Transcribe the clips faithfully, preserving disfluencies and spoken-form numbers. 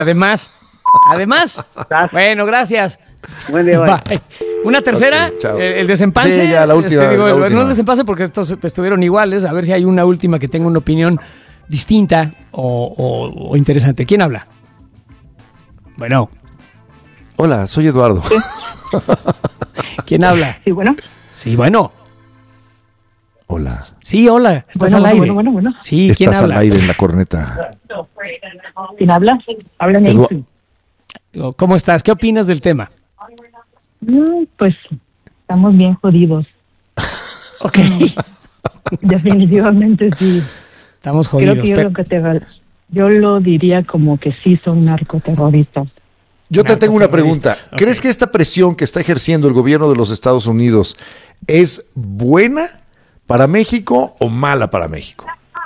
Además, además. Bueno, gracias. Buen día, bye. Bye. Una tercera, Okay, el, el desempance. Sí, ya la última. Este, digo, la no última. el desempance porque estos estuvieron iguales. A ver si hay una última que tenga una opinión distinta o, o, o interesante. ¿Quién habla? Bueno. Hola, soy Eduardo. ¿Quién habla? Sí, bueno. Sí, bueno. Hola. Sí, hola. Estás Bueno, al bueno, aire. bueno, bueno, bueno. Sí, ¿quién Estás habla? al aire en la corneta. ¿Quién habla? Habla Edu- Nancy. ¿Cómo estás? ¿Qué opinas del tema? Mm, pues estamos bien jodidos. Ok. Definitivamente sí. Estamos Creo jodidos. que yo pero- lo, que te- yo lo diría como que sí son narcoterroristas. Yo te tengo una pregunta. Narcoterroristas, ok. ¿Crees que esta presión que está ejerciendo el gobierno de los Estados Unidos es buena para México o mala para México?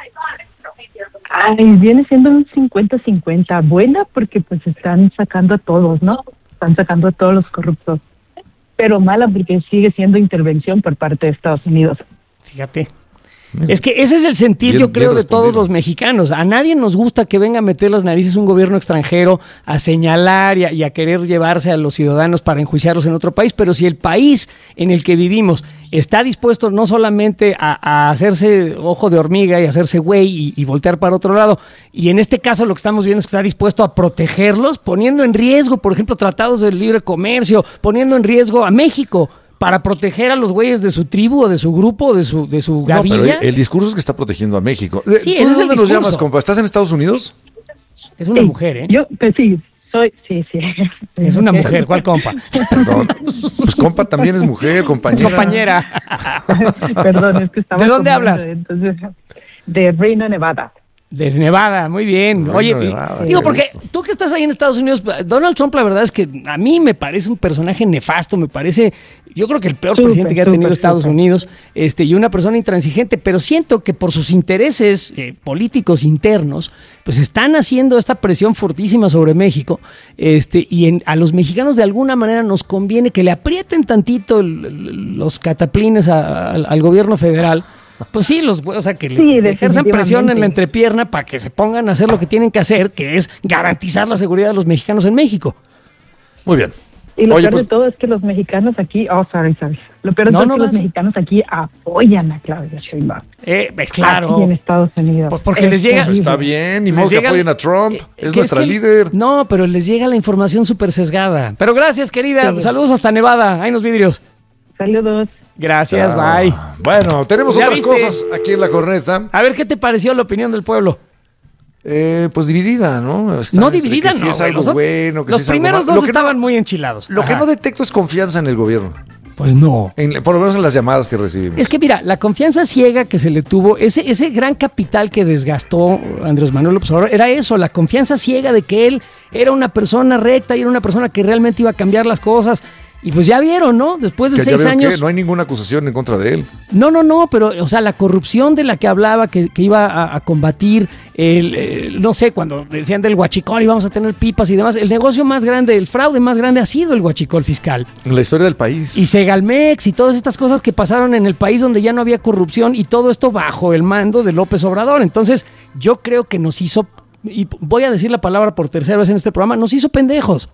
Ay, viene siendo un cincuenta cincuenta. Buena porque pues están sacando a todos, ¿no? Están sacando a todos los corruptos. Pero mala porque sigue siendo intervención por parte de Estados Unidos. Fíjate. Es que ese es el sentir, Bien- yo creo, bien de todos respondido. los mexicanos. A nadie nos gusta que venga a meter las narices un gobierno extranjero, a señalar y a, y a querer llevarse a los ciudadanos para enjuiciarlos en otro país, pero si el país en el que vivimos está dispuesto no solamente a, a hacerse ojo de hormiga y hacerse güey y, y voltear para otro lado, y en este caso lo que estamos viendo es que está dispuesto a protegerlos, poniendo en riesgo, por ejemplo, tratados de libre comercio, poniendo en riesgo a México, para proteger a los güeyes de su tribu o de su grupo o de su, de su No, gavilla. pero el, el discurso es que está protegiendo a México. Sí, ¿Tú ese de es el dónde nos discurso. llamas, compa? ¿Estás en Estados Unidos? Es una Sí, mujer, ¿eh? Yo, pues sí, soy, sí, sí. Es una mujer, ¿cuál compa? Perdón. Pues compa también es mujer, compañera. Compañera. Perdón, es que estaba ¿De dónde tomando, hablas? Entonces, de Reno, Nevada. De Nevada, muy bien. Reino Oye, de y- Nevada, digo, qué porque gusto. tú que estás ahí en Estados Unidos, Donald Trump, la verdad es que a mí me parece un personaje nefasto, me parece, yo creo que el peor Súper, presidente que ha tenido súper, Estados súper. Unidos, este, y una persona intransigente, pero siento que por sus intereses eh, políticos internos, pues están haciendo esta presión fortísima sobre México, este, y en- a los mexicanos de alguna manera nos conviene que le aprieten tantito el- el- los cataplines a- al, al gobierno federal. Pues sí, los, o sea, que le, Sí, le ejerzan presión en la definitivamente. entrepierna para que se pongan a hacer lo que tienen que hacer, que es garantizar la seguridad de los mexicanos en México. Muy bien. Y lo Oye, peor pues- de todo es que los mexicanos aquí, oh, sorry, sorry. Lo peor de No, todo no, es que los vas. mexicanos aquí apoyan a Claudia Sheinbaum. Eh, pues claro. Aquí en Estados Unidos. Pues porque Es les llega- Pues terrible. está bien, ni Les modo que llega- apoyen a Trump. Eh, es que nuestra que- líder. No, pero les llega la información súper sesgada. Pero gracias, querida. Sí. Saludos hasta Nevada. Ahí nos vidrios. Saludos. Gracias, Ah, bye. Bueno, tenemos ¿Ya otras viste? cosas aquí en la corneta. A ver, ¿qué te pareció la opinión del pueblo? Eh, pues dividida, ¿no? Está No entre dividida, que no. sí es güey. algo Los, bueno, que los sí es algo primeros malo. dos Lo que no- estaban muy enchilados. Lo que Ajá. no detecto es confianza en el gobierno. Pues no. En- por lo menos en las llamadas que recibimos. Es que mira, la confianza ciega que se le tuvo, ese, ese gran capital que desgastó Andrés Manuel López Obrador, era eso, la confianza ciega de que él era una persona recta y era una persona que realmente iba a cambiar las cosas. Y pues ya vieron, ¿no? Después de Que ya seis vieron que años... no hay ninguna acusación en contra de él. No, no, no, pero, o sea, la corrupción de la que hablaba, que, que iba a, a combatir, el, el- no sé, cuando decían del huachicol y vamos a tener pipas y demás, el negocio más grande, el fraude más grande ha sido el huachicol fiscal. En la historia del país. Y Segalmex y todas estas cosas que pasaron en el país donde ya no había corrupción y todo esto bajo el mando de López Obrador. Entonces, yo creo que nos hizo, y voy a decir la palabra por tercera vez en este programa, nos hizo pendejos.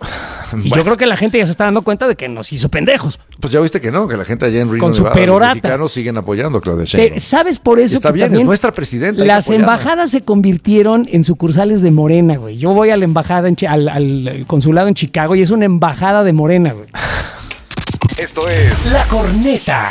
Y Bueno. yo creo que la gente ya se está dando cuenta de que nos hizo pendejos. Pues ya viste que no, que la gente allá en Reno, Con su Nevada, los perorata. mexicanos siguen apoyando a Claudia Te- Sheinbaum. ¿Sabes por eso? Está que bien, es también nuestra presidenta, hay que Las apoyarla. embajadas se convirtieron en sucursales de Morena, güey. Yo voy a la embajada, en Chi- al, al consulado en Chicago y es una embajada de Morena, güey. Esto es La Corneta.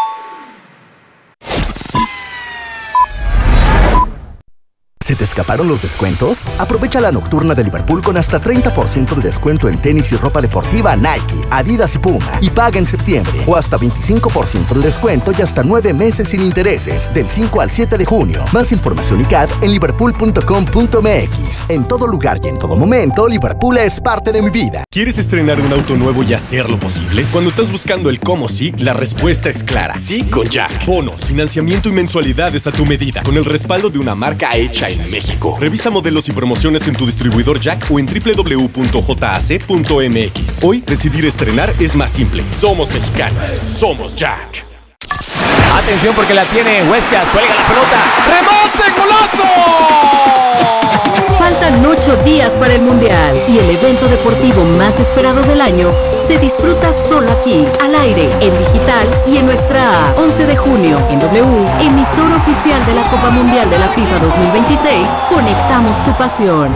¿Se te escaparon los descuentos? Aprovecha la nocturna de Liverpool con hasta treinta por ciento de descuento en tenis y ropa deportiva Nike, Adidas y Puma. Y paga en septiembre. O hasta veinticinco por ciento de descuento y hasta nueve meses sin intereses. Del cinco al siete de junio. Más información y C A D en liverpool punto com punto m x. En todo lugar y en todo momento, Liverpool es parte de mi vida. ¿Quieres estrenar un auto nuevo y hacerlo posible? Cuando estás buscando el cómo sí, la respuesta es clara. Sí con Jack. Bonos, financiamiento y mensualidades a tu medida, con el respaldo de una marca hecha en México. Revisa modelos y promociones en tu distribuidor Jack o en doble u doble u doble u punto j a c punto m x. Hoy, decidir estrenar es más simple. Somos mexicanos. Somos Jack. Atención porque la tiene Huescas, cuelga la pelota. ¡Rebote, golazo! Falta Faltan ocho días para el Mundial y el evento deportivo más esperado del año se disfruta solo aquí, al aire, en digital y en nuestra app. once de junio, en W, emisora oficial de la Copa Mundial de la FIFA dos mil veintiséis, conectamos tu pasión.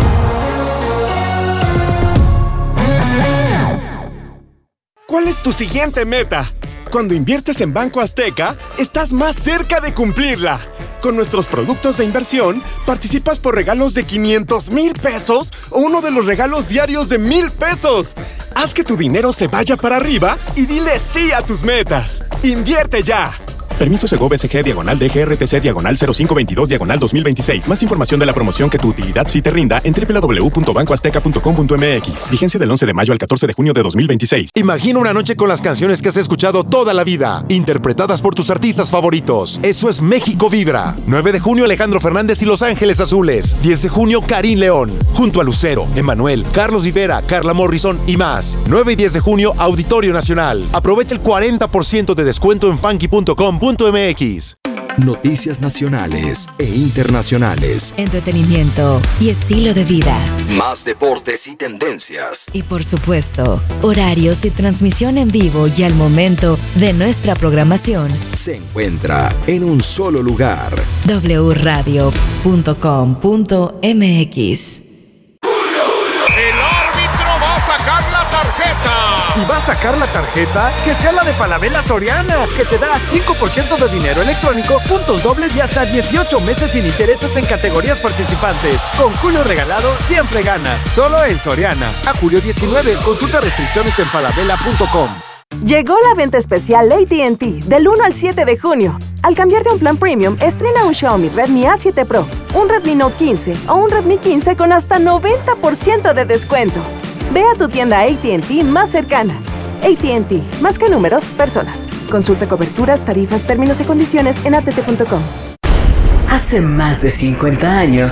¿Cuál es tu siguiente meta? Cuando inviertes en Banco Azteca, estás más cerca de cumplirla. Con nuestros productos de inversión, participas por regalos de quinientos mil pesos o uno de los regalos diarios de mil pesos. Haz que tu dinero se vaya para arriba y dile sí a tus metas. ¡Invierte ya! Permiso Segov S G diagonal D G R T C diagonal cero cinco veintidós diagonal dos mil veintiséis. Más información de la promoción que tu utilidad sí te rinda en doble u doble u doble u punto banco azteca punto com punto m x. Vigencia del once de mayo al catorce de junio de dos mil veintiséis. Imagina una noche con las canciones que has escuchado toda la vida, interpretadas por tus artistas favoritos. Eso es México Vibra. nueve de junio Alejandro Fernández y Los Ángeles Azules. diez de junio Karim León. Junto a Lucero, Emmanuel, Carlos Rivera, Carla Morrison y más. nueve y diez de junio Auditorio Nacional. Aprovecha el cuarenta por ciento de descuento en funky punto com punto m x. Noticias nacionales e internacionales. Entretenimiento y estilo de vida. Más deportes y tendencias. Y por supuesto, horarios y transmisión en vivo y al momento de nuestra programación. Se encuentra en un solo lugar. doble u radio punto com punto m x. El árbitro va a sacar la tarjeta. Si va a sacar la tarjeta, que sea la de Falabella Soriana, que te da cinco por ciento de dinero electrónico, puntos dobles y hasta dieciocho meses sin intereses en categorías participantes. Con Julio regalado, siempre ganas. Solo en Soriana. A julio diecinueve, consulta restricciones en falabella punto com. Llegó la venta especial A T and T del uno al siete de junio. Al cambiarte a un plan premium, estrena un Xiaomi Redmi A siete Pro, un Redmi Note quince o un Redmi quince con hasta noventa por ciento de descuento. Ve a tu tienda A T and T más cercana. A T and T, más que números, personas. Consulta coberturas, tarifas, términos y condiciones en a t t punto com. Hace más de cincuenta años,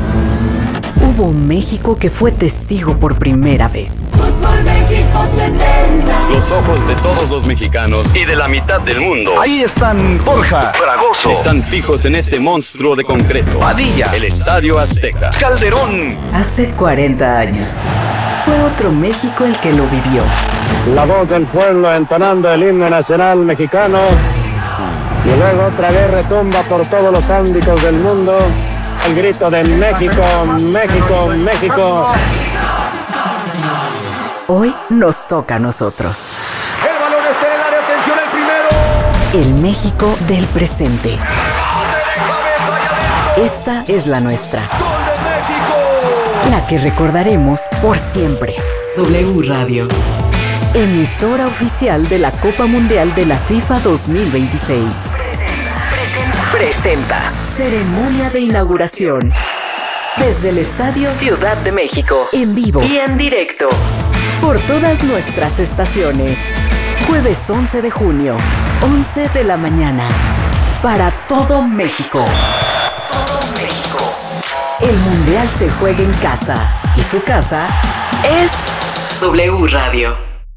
hubo un México que fue testigo por primera vez. Fútbol México setenta. Los ojos de todos los mexicanos y de la mitad del mundo. Ahí están Borja, Fragoso. Están fijos en este monstruo de concreto. Padilla. El Estadio Azteca. Calderón. Hace cuarenta años, fue otro México el que lo vivió. La voz del pueblo entonando el himno nacional mexicano. Y luego otra vez retumba por todos los ámbitos del mundo el grito de México, México, México. Hoy nos toca a nosotros. El balón está en el área, atención al primero. El México del presente. Esta es la nuestra. ¡Gol de México! La que recordaremos por siempre. W Radio. Emisora oficial de la Copa Mundial de la FIFA dos mil veintiséis. Presenta. Ceremonia de inauguración. Desde el Estadio Ciudad de México. En vivo y en directo. Por todas nuestras estaciones. Jueves once de junio, once de la mañana. Para todo México. Todo México. El Mundial se juega en casa. Y su casa es W Radio.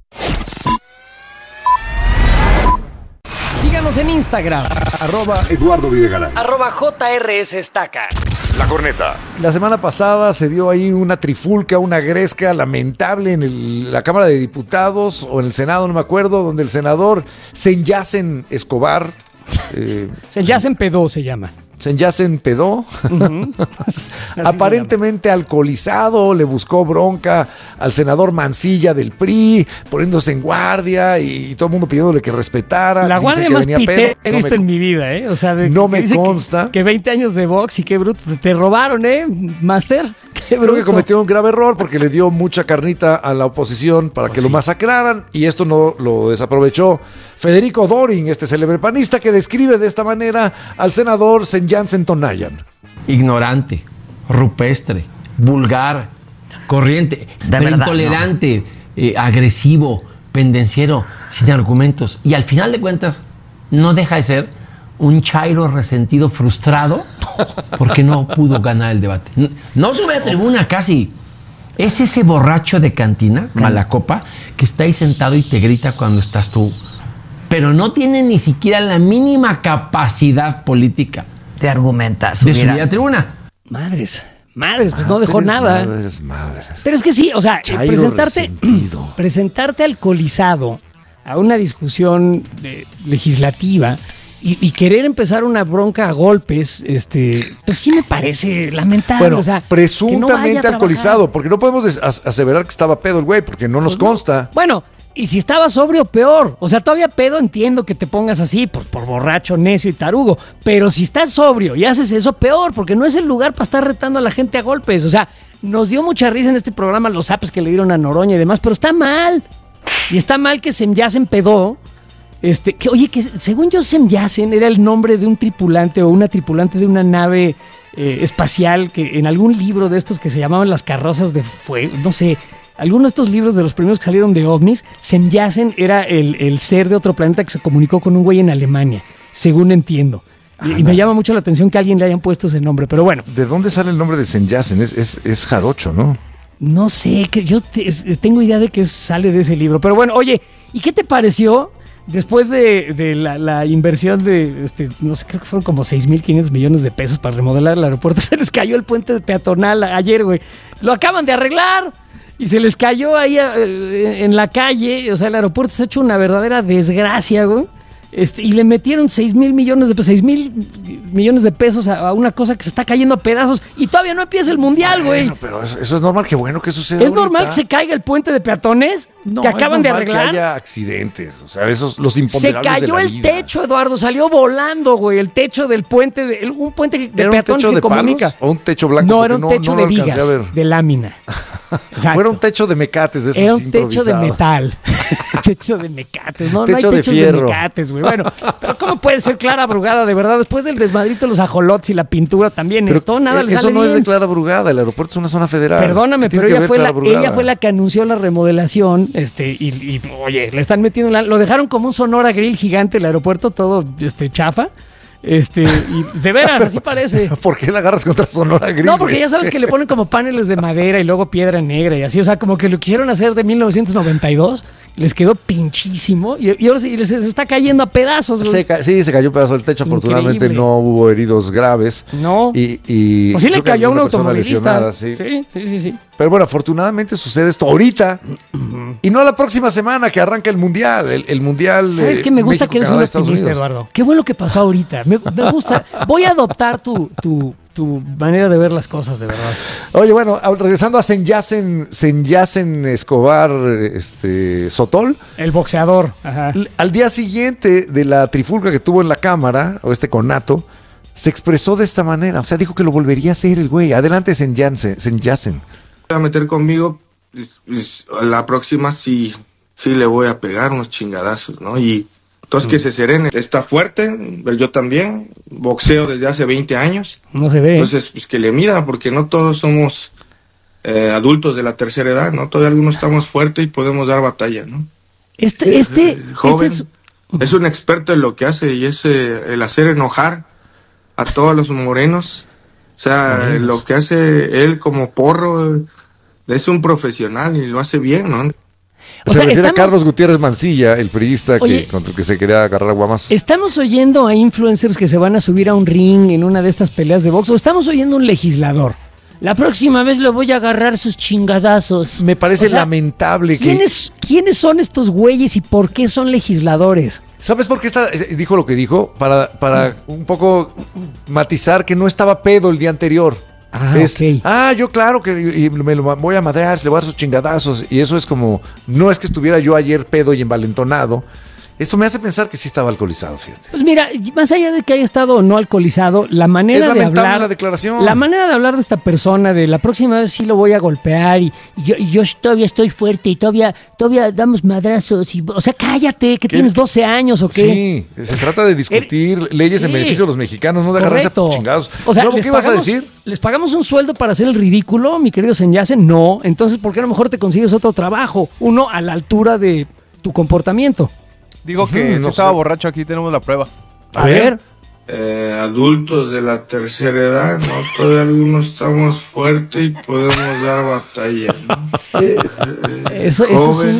Síganos en Instagram. Arroba Eduardo Videgaray. Arroba J R S Estaca. La Corneta. La semana pasada se dio ahí una trifulca, una gresca lamentable en el, la Cámara de Diputados o en el Senado, no me acuerdo, donde el senador Senyacen Escobar. Eh, Senyacen Pedó se llama. Senyacen Pedó, uh-huh. aparentemente alcoholizado, le buscó bronca al senador Mancilla del P R I, poniéndose en guardia y, y todo el mundo pidiéndole que respetara. La guardia más pité que he visto no me, en mi vida, ¿eh? O sea, de, no me consta. Que, que veinte años de box y qué bruto. Te robaron, ¿eh, Master? Qué Creo que cometió un grave error porque le dio mucha carnita a la oposición para que oh, lo sí. masacraran y esto no lo desaprovechó Federico Doring, este célebre panista que describe de esta manera al senador Senyacen Tonayan. Ignorante, rupestre, vulgar, corriente, pero verdad, intolerante, no. eh, agresivo, pendenciero, sin argumentos. Y al final de cuentas, no deja de ser un chairo resentido, frustrado, porque no pudo ganar el debate. No, no sube a tribuna casi. Es ese borracho de cantina, mala copa, que está ahí sentado y te grita cuando estás tú. Pero no tiene ni siquiera la mínima capacidad política de argumentar. De subir a tribuna. Madres. Madres, pues no dejó Madres, nada. Madres, madres. Pero es que sí, o sea, Chairo presentarte, presentarte alcoholizado a una discusión de- legislativa y, y querer empezar una bronca a golpes, este, pues sí me parece lamentable. Bueno, o sea, que no vaya a presuntamente trabajar. alcoholizado, porque no podemos des- as- aseverar que estaba pedo el güey, porque no nos Pues no. consta. Bueno, y si estaba sobrio, peor. O sea, todavía pedo entiendo que te pongas así, pues por borracho, necio y tarugo. Pero si estás sobrio y haces eso, peor, porque no es el lugar para estar retando a la gente a golpes. O sea, nos dio mucha risa en este programa los apes que le dieron a Noroña y demás, pero está mal. Y está mal que Sem Yassen pedó. Este, que, oye, que según yo, Sem Yassen era el nombre de un tripulante o una tripulante de una nave eh, espacial que en algún libro de estos que se llamaban las carrozas de fuego, no sé, algunos de estos libros de los primeros que salieron de ovnis, Sem Yassen era el, el ser de otro planeta que se comunicó con un güey en Alemania, según entiendo. Y, y me llama mucho la atención que a alguien le hayan puesto ese nombre, pero bueno. ¿De dónde sale el nombre de Sem Yassen? Es, es, es jarocho, ¿no? No sé, que yo te- es- tengo idea de que sale de ese libro. Pero bueno, oye, ¿y qué te pareció después de, de la, la inversión de, este, no sé, creo que fueron como seis mil quinientos millones de pesos para remodelar el aeropuerto? Se les cayó el puente peatonal ayer, güey. Lo acaban de arreglar y se les cayó ahí eh, en la calle. O sea, el aeropuerto se ha hecho una verdadera desgracia, güey. Este, y le metieron seis mil millones de pesos, seis mil millones de pesos a, a una cosa que se está cayendo a pedazos y todavía no empieza el mundial, güey. Bueno, pero eso, eso es normal, qué bueno que suceda. ¿Es ahorita. normal que se caiga el puente de peatones No, que es acaban de normal arreglar? que haya accidentes, o sea, esos los Se imponderables cayó de la el vida. techo, Eduardo, salió volando, güey, el techo del puente, de, el- un puente de ¿Era un peatones techo que de comunica. palos o un techo blanco? No, Porque era un no- techo no de lo alcancé vigas, a ver. de lámina. O era un techo de mecates de esos Era un techo de improvisados. metal. techo de mecates. No, Techo no de hay techos de, fierro. mecates, güey. Bueno, pero ¿cómo puede ser Clara Brugada, de verdad? Después del desmadrito, los ajolotes y la pintura también. Pero, Esto nada eh, le eso sale no es bien. de Clara Brugada, el aeropuerto es una zona federal. Perdóname, ¿Qué tiene pero que ella ver fue, la, Clara Brugada? ella fue la que anunció la remodelación, este, y, y, oye, le están metiendo la- lo dejaron como un Sonora Grill gigante el aeropuerto, todo este chafa. Este, y de veras, así parece. ¿Por qué la agarras contra Sonora Grill? No, porque ya sabes que le ponen como paneles de madera y luego piedra negra y así, o sea, como que lo quisieron hacer de mil novecientos noventa y dos, les quedó pinchísimo y, y ahora sí, les está cayendo a pedazos. güey. Se ca- sí, se cayó un pedazo del techo. Afortunadamente Increíble. no hubo heridos graves. No. Y, y Pues sí le creo que cayó a un alguna persona automovilista. lesionada, sí. Sí, sí, sí, sí. Pero bueno, afortunadamente sucede esto ahorita y no la próxima semana que arranca el Mundial. El, el Mundial. ¿Sabes eh, qué? Me gusta México, que eres Canadá, un Estados optimista, Unidos. Eduardo. Qué bueno que pasó ahorita. Me, me gusta. Voy a adoptar tu, tu, tu manera de ver las cosas, de verdad. Oye, bueno, a- regresando a Sem Yassen, Sem Yassen Escobar este, Sotol. El boxeador. Ajá. L- Al día siguiente de la trifulca que tuvo en la Cámara, o este conato, se expresó de esta manera. O sea, dijo que lo volvería a hacer el güey. Adelante, Sem Yassen. Sem Yassen. a meter conmigo, pues, pues, a la próxima sí, sí le voy a pegar unos chingadazos, ¿no? Y entonces que se serene. Está fuerte, yo también, boxeo desde hace veinte años. No se ve. Entonces, pues que le mida, porque no todos somos eh, adultos de la tercera edad, ¿no? Todavía algunos estamos fuertes y podemos dar batalla, ¿no? Este, este, Joven, este es- es un experto en lo que hace y es eh, el hacer enojar a todos los morenos. O sea, Morenos. lo que hace él como porro, eh, es un profesional y lo hace bien, ¿no? Se sea, refiere estamos- a Carlos Gutiérrez Mancilla, el periodista que, Oye. contra el que se quería agarrar a guamas. ¿Estamos oyendo a influencers que se van a subir a un ring en una de estas peleas de box o estamos oyendo a un legislador? La próxima vez le voy a agarrar sus chingadazos. Me parece O sea, lamentable que... ¿quiénes, ¿Quiénes son estos güeyes y por qué son legisladores? ¿Sabes por qué está, dijo lo que dijo? Para, para un poco matizar que no estaba pedo el día anterior. Ah, es, ok. ah, yo claro que y me lo voy a madrear, le voy a dar sus chingadazos. Y eso es como, no es que estuviera yo ayer pedo y envalentonado. Esto me hace pensar que sí estaba alcoholizado, fíjate. Pues mira, más allá de que haya estado o no alcoholizado, la manera Es de lamentable hablar, la declaración. la manera de hablar de esta persona, de la próxima vez sí lo voy a golpear y, y yo, y yo todavía estoy fuerte y todavía, todavía damos madrazos. Y, o sea, cállate, que ¿Qué? tienes doce años o qué. Sí, se trata de discutir leyes sí. en beneficio de los mexicanos, no de agarrarse a Correcto. chingados. O sea, Luego, les ¿qué ibas a pagamos- decir? ¿Les pagamos un sueldo para hacer el ridículo, mi querido Sem Yassen? No. Entonces, ¿por qué a lo mejor te consigues otro trabajo? Uno a la altura de tu comportamiento. Digo que Ujú, si no estaba sé. borracho, aquí tenemos la prueba. A, ver. Eh, adultos de la tercera edad, ¿no? Todavía algunos estamos fuertes y podemos dar batalla, ¿no? Eso, eso es un... Joven.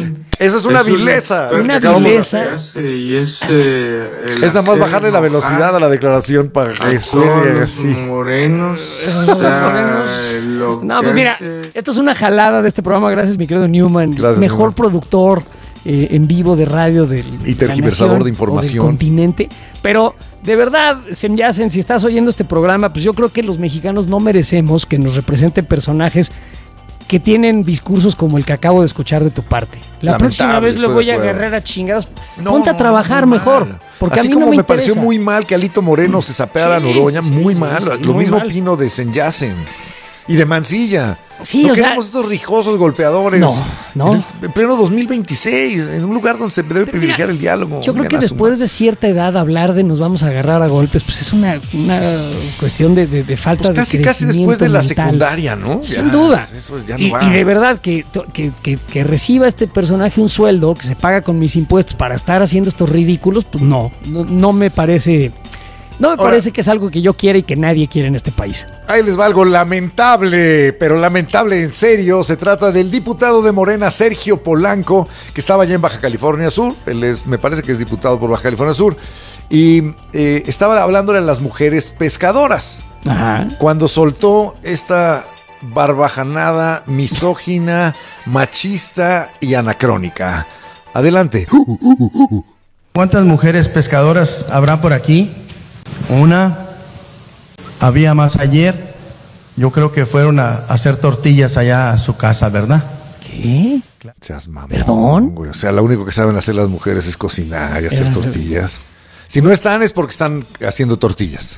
Eso es una vileza. Una vileza. Y es, eh, el Es nada más hacer bajarle la enojar velocidad a la declaración para que a suene todos los así. morenos. Esos son está morenos. lo No, que pues mira, hace- esto es una jalada de este programa. Gracias, mi querido Newman. Gracias, Mejor Newman. productor eh, en vivo de radio del Y de la tergiversador nación de información. o del continente. Pero de verdad, Semyasen, si estás oyendo este programa, pues yo creo que los mexicanos no merecemos que nos representen personajes que tienen discursos como el que acabo de escuchar de tu parte. La Lamentable, próxima vez le estoy voy de a acuerdo. agarrar a chingadas. No, Ponte a no, trabajar muy mejor. mal. Porque Así a mí como no me, me pareció interesa. muy mal que Alito Moreno se sapeara Sí, a Noroña, sí, muy sí, mal. sí, Lo muy mismo mal. opino de Senyacen y de Mancilla. Sí, no o sea- queremos estos rijosos golpeadores. No, no. En, el- en pleno dos mil veintiséis, en un lugar donde se debe privilegiar el diálogo. Yo creo que Oigan a su después de cierta edad hablar de nos vamos a agarrar a golpes, pues es una, una cuestión de, de- de falta Pues casi, de casi después de la mental. secundaria, ¿no? Sin Ya, duda. eso ya no y, va. y de verdad que, que, que- que reciba este personaje un sueldo que se paga con mis impuestos para estar haciendo estos ridículos, pues no, no, no me parece... No me Ahora- parece que es algo que yo quiera y que nadie quiere en este país. Ahí les va algo lamentable, pero lamentable en serio. Se trata del diputado de Morena, Sergio Polanco, que estaba allá en Baja California Sur. Él es, me parece que es diputado por Baja California Sur. Y eh, estaba hablándole a las mujeres pescadoras. Ajá. Cuando soltó esta barbajanada misógina, machista y anacrónica. Adelante. ¿Cuántas mujeres pescadoras habrá por aquí? Una. Había más ayer. Yo creo que fueron a hacer tortillas allá a su casa, ¿verdad? ¿Qué? Seas mamón, ¿Perdón? güey. O sea, lo único que saben hacer las mujeres es cocinar y hacer Es- tortillas. Si no están es porque están haciendo tortillas.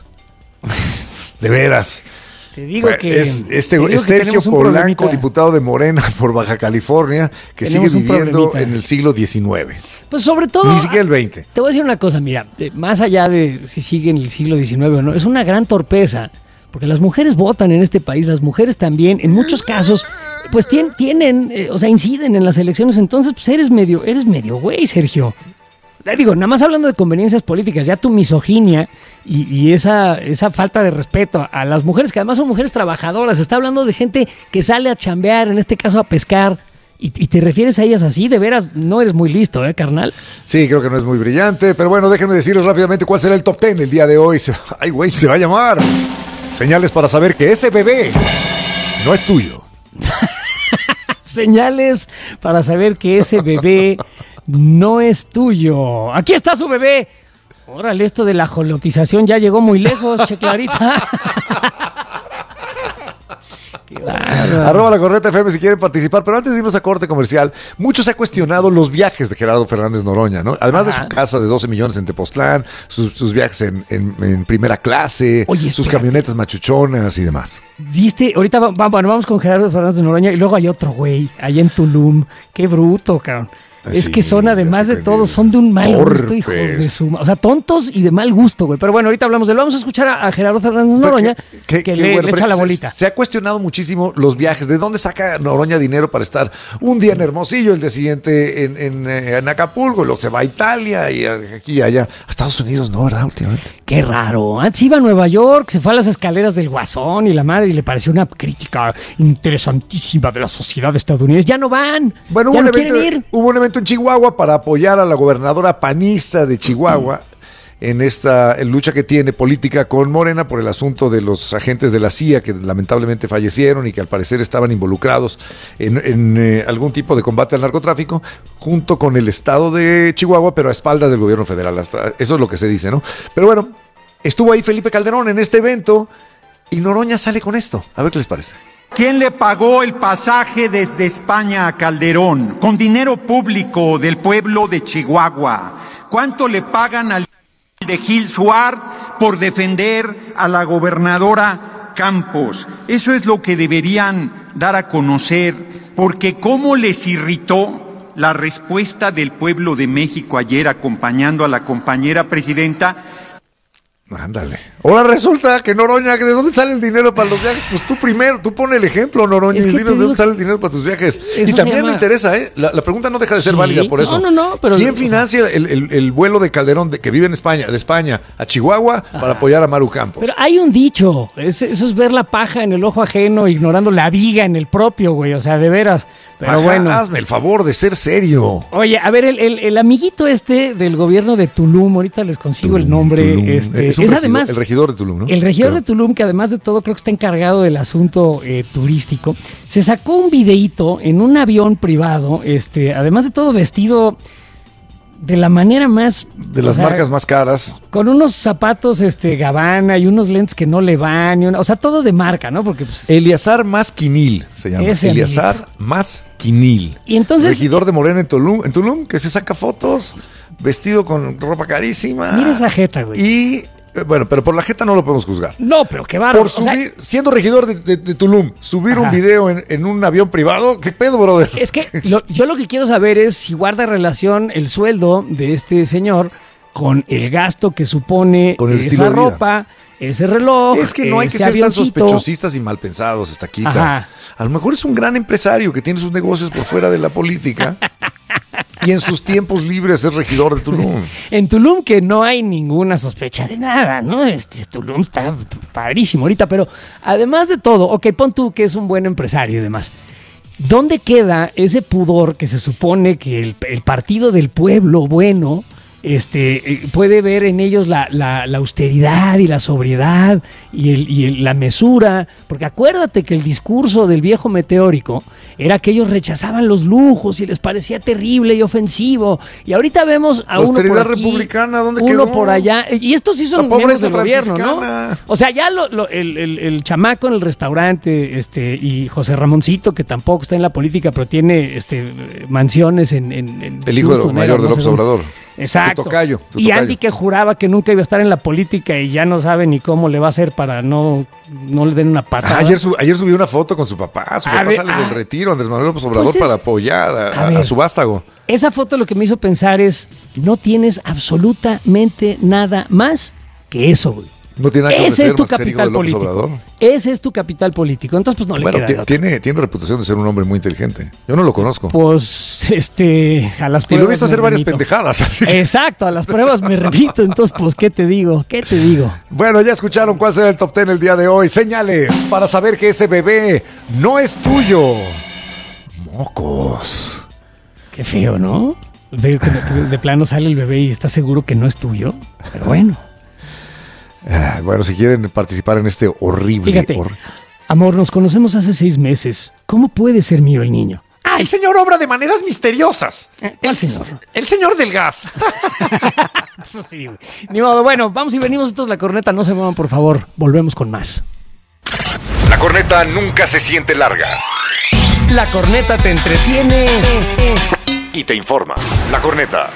De veras. Te digo Bueno, que... es, este, te digo es que Sergio tenemos un Polanco, problemita. diputado de Morena por Baja California, que Tenemos sigue un viviendo problemita. en el siglo diecinueve. Pues sobre todo... Ni siquiera el veinte. Te voy a decir una cosa, mira, eh, más allá de si sigue en el siglo diecinueve o no, es una gran torpeza, porque las mujeres votan en este país, las mujeres también, en muchos casos, pues tien- tienen, eh, o sea, inciden en las elecciones, entonces pues eres medio, eres medio güey, Sergio. Eh, Digo, nada más hablando de conveniencias políticas, ya tu misoginia y, y esa, esa falta de respeto a las mujeres, que además son mujeres trabajadoras, está hablando de gente que sale a chambear, en este caso a pescar, y, y te refieres a ellas así, de veras, no eres muy listo, ¿eh, carnal? Sí, creo que no es muy brillante, pero bueno, déjenme decirles rápidamente cuál será el top ten el día de hoy. Se- Ay, güey, se va a llamar Señales para saber que ese bebé no es tuyo. Señales para saber que ese bebé no es tuyo. Aquí está su bebé. Órale, esto de la jolotización ya llegó muy lejos, che Clarita. Qué bárbaro. Arroba la Corneta F M si quieren participar, pero antes de irnos a corte comercial, mucho se ha cuestionado los viajes de Gerardo Fernández Noroña, ¿no? Además Ajá. de su casa de doce millones en Tepoztlán, sus, sus viajes en, en- en primera clase, Oye, sus espérate. camionetas machuchonas y demás. Viste, ahorita va- va- bueno, vamos con Gerardo Fernández de Noroña y luego hay otro güey allá en Tulum. Qué bruto, cabrón. Es Sí, que son, además ya de sé todo, que- son de un mal gusto, torpes. hijos de su... ma- O sea, tontos y de mal gusto, güey. Pero bueno, ahorita hablamos de él. Vamos a escuchar a, a Gerardo Fernández de Noroña, que, Qué- qué le, bueno, le pero echa la se- bolita. Se, ha cuestionado muchísimo los viajes. ¿De dónde saca Noroña dinero para estar un día en Hermosillo, el día siguiente en, en, eh, en Acapulco, y luego se va a Italia y aquí y allá? A Estados Unidos no, ¿verdad? Últimamente. Qué raro. Antes iba a Nueva York, se fue a las escaleras del Guasón y la madre y le pareció una crítica interesantísima de la sociedad estadounidense. Ya no van. Bueno, ya hubo, no un evento, quieren ir. hubo un evento en Chihuahua para apoyar a la gobernadora panista de Chihuahua en esta en lucha que tiene política con Morena por el asunto de los agentes de la C I A que lamentablemente fallecieron y que al parecer estaban involucrados en, en, eh, algún tipo de combate al narcotráfico junto con el estado de Chihuahua, pero a espaldas del gobierno federal. Hasta, eso es lo que se dice, ¿no? Pero bueno, estuvo ahí Felipe Calderón en este evento y Noroña sale con esto. A ver qué les parece. ¿Quién le pagó el pasaje desde España a Calderón? Con dinero público del pueblo de Chihuahua. ¿Cuánto le pagan al de Gil Suárez por defender a la gobernadora Campos? Eso es lo que deberían dar a conocer, porque cómo les irritó la respuesta del pueblo de México ayer acompañando a la compañera presidenta. Ándale. Ahora resulta que Noroña, ¿de dónde sale el dinero para los viajes? Pues tú primero, tú pon el ejemplo, Noroña, Es y que dinos te de dónde digo- sale el dinero para tus viajes. Eso Y se también llama- me interesa, ¿eh? La, la pregunta no deja de ser Sí. válida por eso. No, no, no, pero- ¿Quién o sea- financia el, el- el vuelo de Calderón, de, que vive en España, de España a Chihuahua, para apoyar a Maru Campos? Pero hay un dicho, es- eso es ver la paja en el ojo ajeno, ignorando la viga en el propio, güey. O sea, de veras, Pero Ajá, bueno. hazme el favor de ser serio. Oye, a ver, el, el, el amiguito este del gobierno de Tulum, ahorita les consigo Tulum, el nombre. Tulum. Este, es, un es regidor, además el regidor de Tulum, ¿no? El regidor Pero. de Tulum, que además de todo creo que está encargado del asunto eh, turístico, se sacó un videíto en un avión privado, este, además de todo vestido de la manera más... De las sea, marcas más caras. Con unos zapatos este, Gabbana y unos lentes que no le van, y una, o sea, todo de marca, ¿no? Porque pues, Eleazar Masquinil se llama. Eleazar Masquinil. Y entonces... Regidor de Morena en Tulum, en Tulum, que se saca fotos vestido con ropa carísima. Mira esa jeta, güey. Y... Bueno, pero por la jeta no lo podemos juzgar. No, pero qué bárbaro. Por subir, o sea, siendo regidor de, de, de Tulum, subir ajá. un video en, en un avión privado, ¿qué pedo, brother? Es que lo, yo lo que quiero saber es si guarda relación el sueldo de este señor con el gasto que supone con el esa estilo de ropa, vida. Ese reloj. Es que no hay que ser avioncito. tan sospechosistas y mal pensados, Estaquita. Ajá. A lo mejor es un gran empresario que tiene sus negocios por fuera de la política. Y en sus tiempos libres es regidor de Tulum. En Tulum que no hay ninguna sospecha de nada, ¿no? Este Tulum está padrísimo ahorita, pero además de todo, ok, pon tú que es un buen empresario y demás. ¿Dónde queda ese pudor que se supone que el, el partido del pueblo bueno este, puede ver en ellos la, la, la austeridad y la sobriedad y, el, y el, la mesura? Porque acuérdate que el discurso del viejo meteórico era que ellos rechazaban los lujos y les parecía terrible y ofensivo. Y ahorita vemos a uno por aquí, republicana, ¿dónde uno quedó? por allá. Y estos sí son la miembros del franciscana. gobierno, ¿no? O sea, ya lo, lo, el, el, el chamaco en el restaurante este, y José Ramoncito, que tampoco está en la política, pero tiene este, mansiones en, en, en el hijo Houston, mayor de no López sé Obrador. Exacto. Tu tocayo, tu y tocayo. Andy, que juraba que nunca iba a estar en la política y ya no sabe ni cómo le va a hacer para no, no le den una patada. Ah, ayer, sub, ayer subió una foto con su papá. Su A papá ver, sale ah, del retiro, Andrés Manuel López Obrador, pues es, para apoyar a, a, a, ver, a su vástago. Esa foto lo que me hizo pensar es, no tienes absolutamente nada más que eso, güey. No tiene nada que Ese ofrecer, es tu más que ser hijo capital de López político. Obrador. Ese es tu capital político. Entonces, pues no le Bueno, queda. t- de otra. tiene, tiene reputación de ser un hombre muy inteligente. Yo no lo conozco. Pues, este, a las Y pruebas. lo he visto me hacer varias remito. pendejadas. Así que- Exacto, a las pruebas me repito. Entonces, pues, ¿qué te digo? ¿Qué te digo? Bueno, ya escucharon cuál será el top ten el día de hoy. Señales para saber que ese bebé no es tuyo. Mocos. Qué feo, ¿no? Veo que de, de plano sale el bebé y está seguro que no es tuyo. Pero bueno. Ah, bueno, si quieren participar en este horrible... Fíjate, hor- amor, nos conocemos hace seis meses. ¿Cómo puede ser mío el niño? Ah, el señor obra de maneras misteriosas. ¿Cuál señor? El señor del gas. Pues sí, güey. Ni modo. Bueno, vamos y venimos. Entonces la corneta, no se muevan, por favor. Volvemos con más. La corneta nunca se siente larga. La corneta te entretiene Y te informa. La corneta.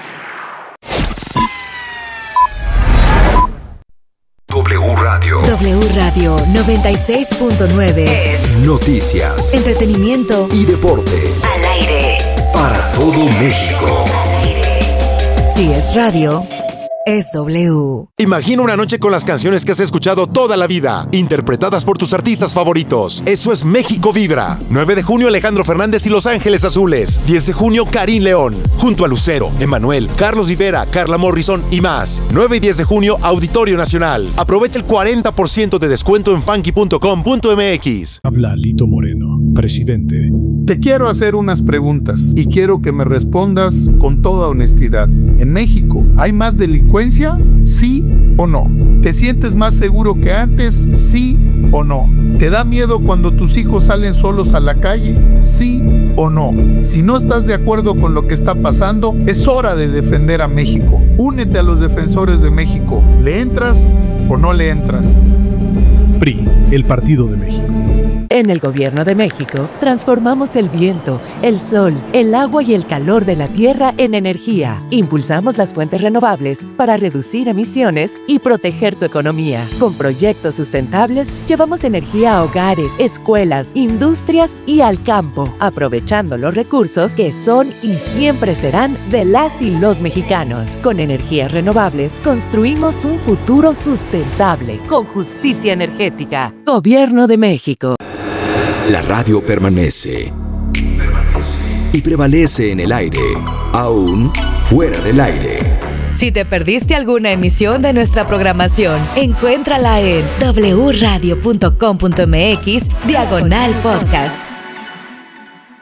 W Radio. W Radio noventa y seis punto nueve. Noticias, Entretenimiento y deportes. al aire. Para todo México. Si es radio, es W. Imagina una noche con las canciones que has escuchado toda la vida, interpretadas por tus artistas favoritos. Eso es México Vibra. nueve de junio, Alejandro Fernández y Los Ángeles Azules. diez de junio, Karim León. Junto a Lucero, Emanuel, Carlos Rivera, Carla Morrison y más. nueve y diez de junio, Auditorio Nacional. Aprovecha el cuarenta por ciento de descuento en funky punto com punto m x. Habla Lito Moreno, presidente. Te quiero hacer unas preguntas y quiero que me respondas con toda honestidad. ¿En México hay más delincuencia? ¿Sí o no? ¿Te sientes más seguro que antes? ¿Sí o no? ¿Te da miedo cuando tus hijos salen solos a la calle? ¿Sí o no? Si no estás de acuerdo con lo que está pasando, es hora de defender a México. Únete a los defensores de México. ¿Le entras o no le entras? P R I, el Partido de México. En el Gobierno de México, transformamos el viento, el sol, el agua y el calor de la tierra en energía. Impulsamos las fuentes renovables para reducir emisiones y proteger tu economía. Con proyectos sustentables, llevamos energía a hogares, escuelas, industrias y al campo, aprovechando los recursos que son y siempre serán de las y los mexicanos. Con energías renovables, construimos un futuro sustentable, con justicia energética. Gobierno de México. La radio permanece. Permanece. Y prevalece en el aire, aún fuera del aire. Si te perdiste alguna emisión de nuestra programación, encuéntrala en w radio punto com punto m x diagonal podcast.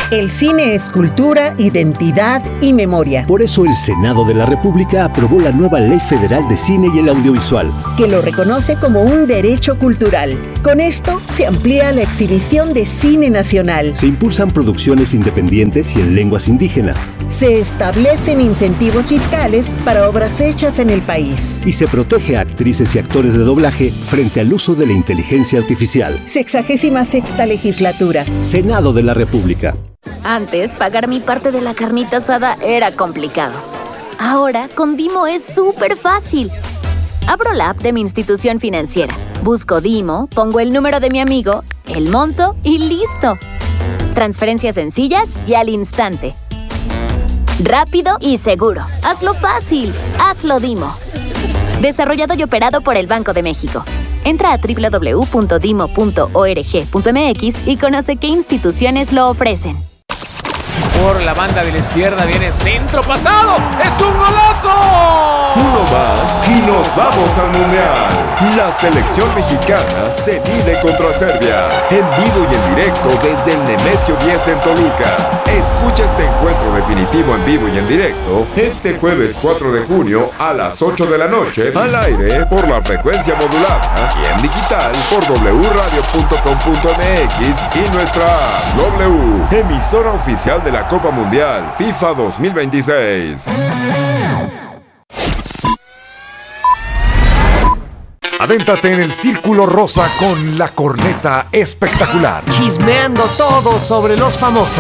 El cine es cultura, identidad y memoria. Por eso el Senado de la República aprobó la nueva Ley Federal de Cine y el Audiovisual, que lo reconoce como un derecho cultural. Con esto se amplía la exhibición de cine nacional. Se impulsan producciones independientes y en lenguas indígenas. Se establecen incentivos fiscales para obras hechas en el país. Y se protege a actrices y actores de doblaje frente al uso de la inteligencia artificial. Sexagésima sexta legislatura. Senado de la República. Antes, pagar mi parte de la carnita asada era complicado. Ahora, con Dimo es súper fácil. Abro la app de mi institución financiera, busco Dimo, pongo el número de mi amigo, el monto y ¡listo! Transferencias sencillas y al instante. Rápido y seguro. Hazlo fácil. Hazlo Dimo. Desarrollado y operado por el Banco de México. Entra a doble u doble u doble u punto dimo punto org punto m x y conoce qué instituciones lo ofrecen. Por la banda de la izquierda viene centro pasado. ¡Es un golazo! Uno más y nos vamos al Mundial. La selección mexicana se mide contra Serbia. En vivo y en directo desde el Nemesio diez en Toluca. Escucha este encuentro definitivo en vivo y en directo este jueves cuatro de junio a las ocho de la noche al aire por la frecuencia modulada y en digital por doble u radio punto com punto m x y nuestra app W, emisora oficial de la Copa Mundial FIFA dos mil veintiséis. Adéntrate en el Círculo Rosa con la corneta espectacular. Chismeando todo sobre los famosos.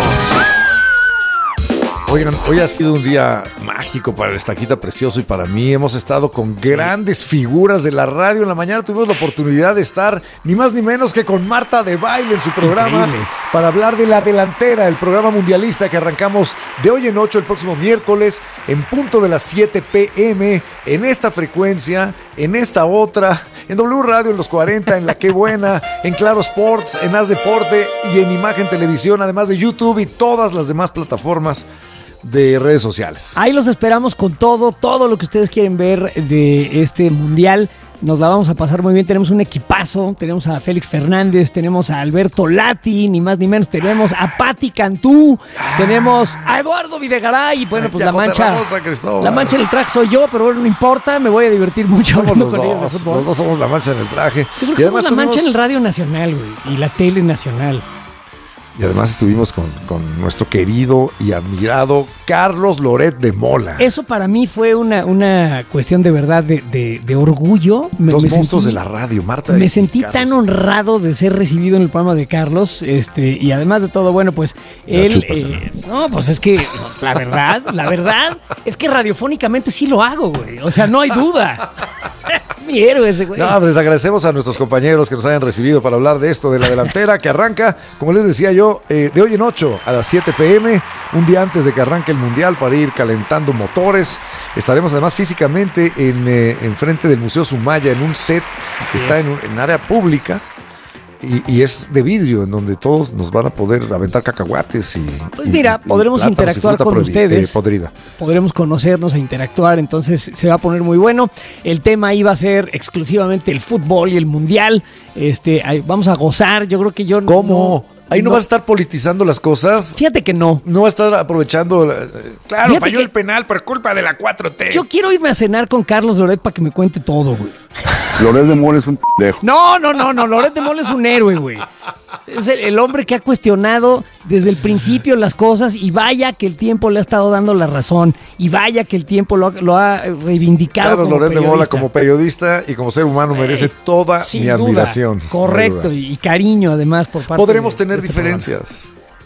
Oigan, hoy ha sido un día mágico para el Estaquita Precioso y para mí. Hemos estado con grandes figuras de la radio. En la mañana tuvimos la oportunidad de estar ni más ni menos que con Marta de Baile en su programa. Increíble. Para hablar de La Delantera, el programa mundialista que arrancamos de hoy en ocho el próximo miércoles en punto de las siete pe eme en esta frecuencia, en esta otra, en W Radio en los cuarenta, en La Qué Buena, en Claro Sports, en Haz Deporte y en Imagen Televisión, además de YouTube y todas las demás plataformas de redes sociales. Ahí los esperamos con todo, todo lo que ustedes quieren ver de este mundial. Nos la vamos a pasar muy bien. Tenemos un equipazo. Tenemos a Félix Fernández, tenemos a Alberto Lati, ni más ni menos. Tenemos a Pati Cantú, ah. tenemos a Eduardo Videgaray. Y bueno, pues la mancha, Ramosa, la mancha en el traje soy yo, pero bueno, no importa. Me voy a divertir mucho hablando con ellos de fútbol. Los dos somos la mancha en el traje. Yo creo que y somos la tuvimos... mancha en el Radio Nacional, güey, y la Tele Nacional. Y además estuvimos con, con nuestro querido y admirado Carlos Loret de Mola. Eso para mí fue una, una cuestión de verdad de, de, de orgullo. Me, Dos me monstruos sentí, de la radio, Marta. Me y sentí Carlos. tan honrado de ser recibido en el programa de Carlos. este Y además de todo, bueno, pues él... Eh, no, pues es que la verdad, la verdad es que radiofónicamente sí lo hago, güey. O sea, no hay duda. Es mi héroe ese güey. No, pues les agradecemos a nuestros compañeros que nos hayan recibido para hablar de esto de La Delantera, que arranca, como les decía yo, eh, de hoy en ocho a las siete pe eme, un día antes de que arranque el Mundial para ir calentando motores. Estaremos además físicamente en, eh, en frente del Museo Sumaya, en un set que está en, un, en área pública. Y, y es de vidrio, en donde todos nos van a poder aventar cacahuates y... Pues mira, y, podremos y interactuar con ustedes. Eh, podrida. Podremos conocernos e interactuar, entonces se va a poner muy bueno. El tema iba a ser exclusivamente el fútbol y el mundial. Este, ahí vamos a gozar, yo creo que yo... ¿Cómo? No, Ahí no, no vas a estar politizando las cosas. Fíjate que no. No vas a estar aprovechando... Eh, claro, Fíjate falló que el penal por culpa de la cuatro te. Yo quiero irme a cenar con Carlos Loret para que me cuente todo, güey. Loret de Mola es un pendejo. No, no, no, no. Loret de Mola es un héroe, güey. Es el, el hombre que ha cuestionado desde el principio las cosas y vaya que el tiempo le ha estado dando la razón y vaya que el tiempo lo, lo ha reivindicado. Carlos Loret de Mola como periodista y como ser humano merece toda Sin mi duda, admiración. Correcto, y, y cariño además por parte Podremos de, tener de este diferencias.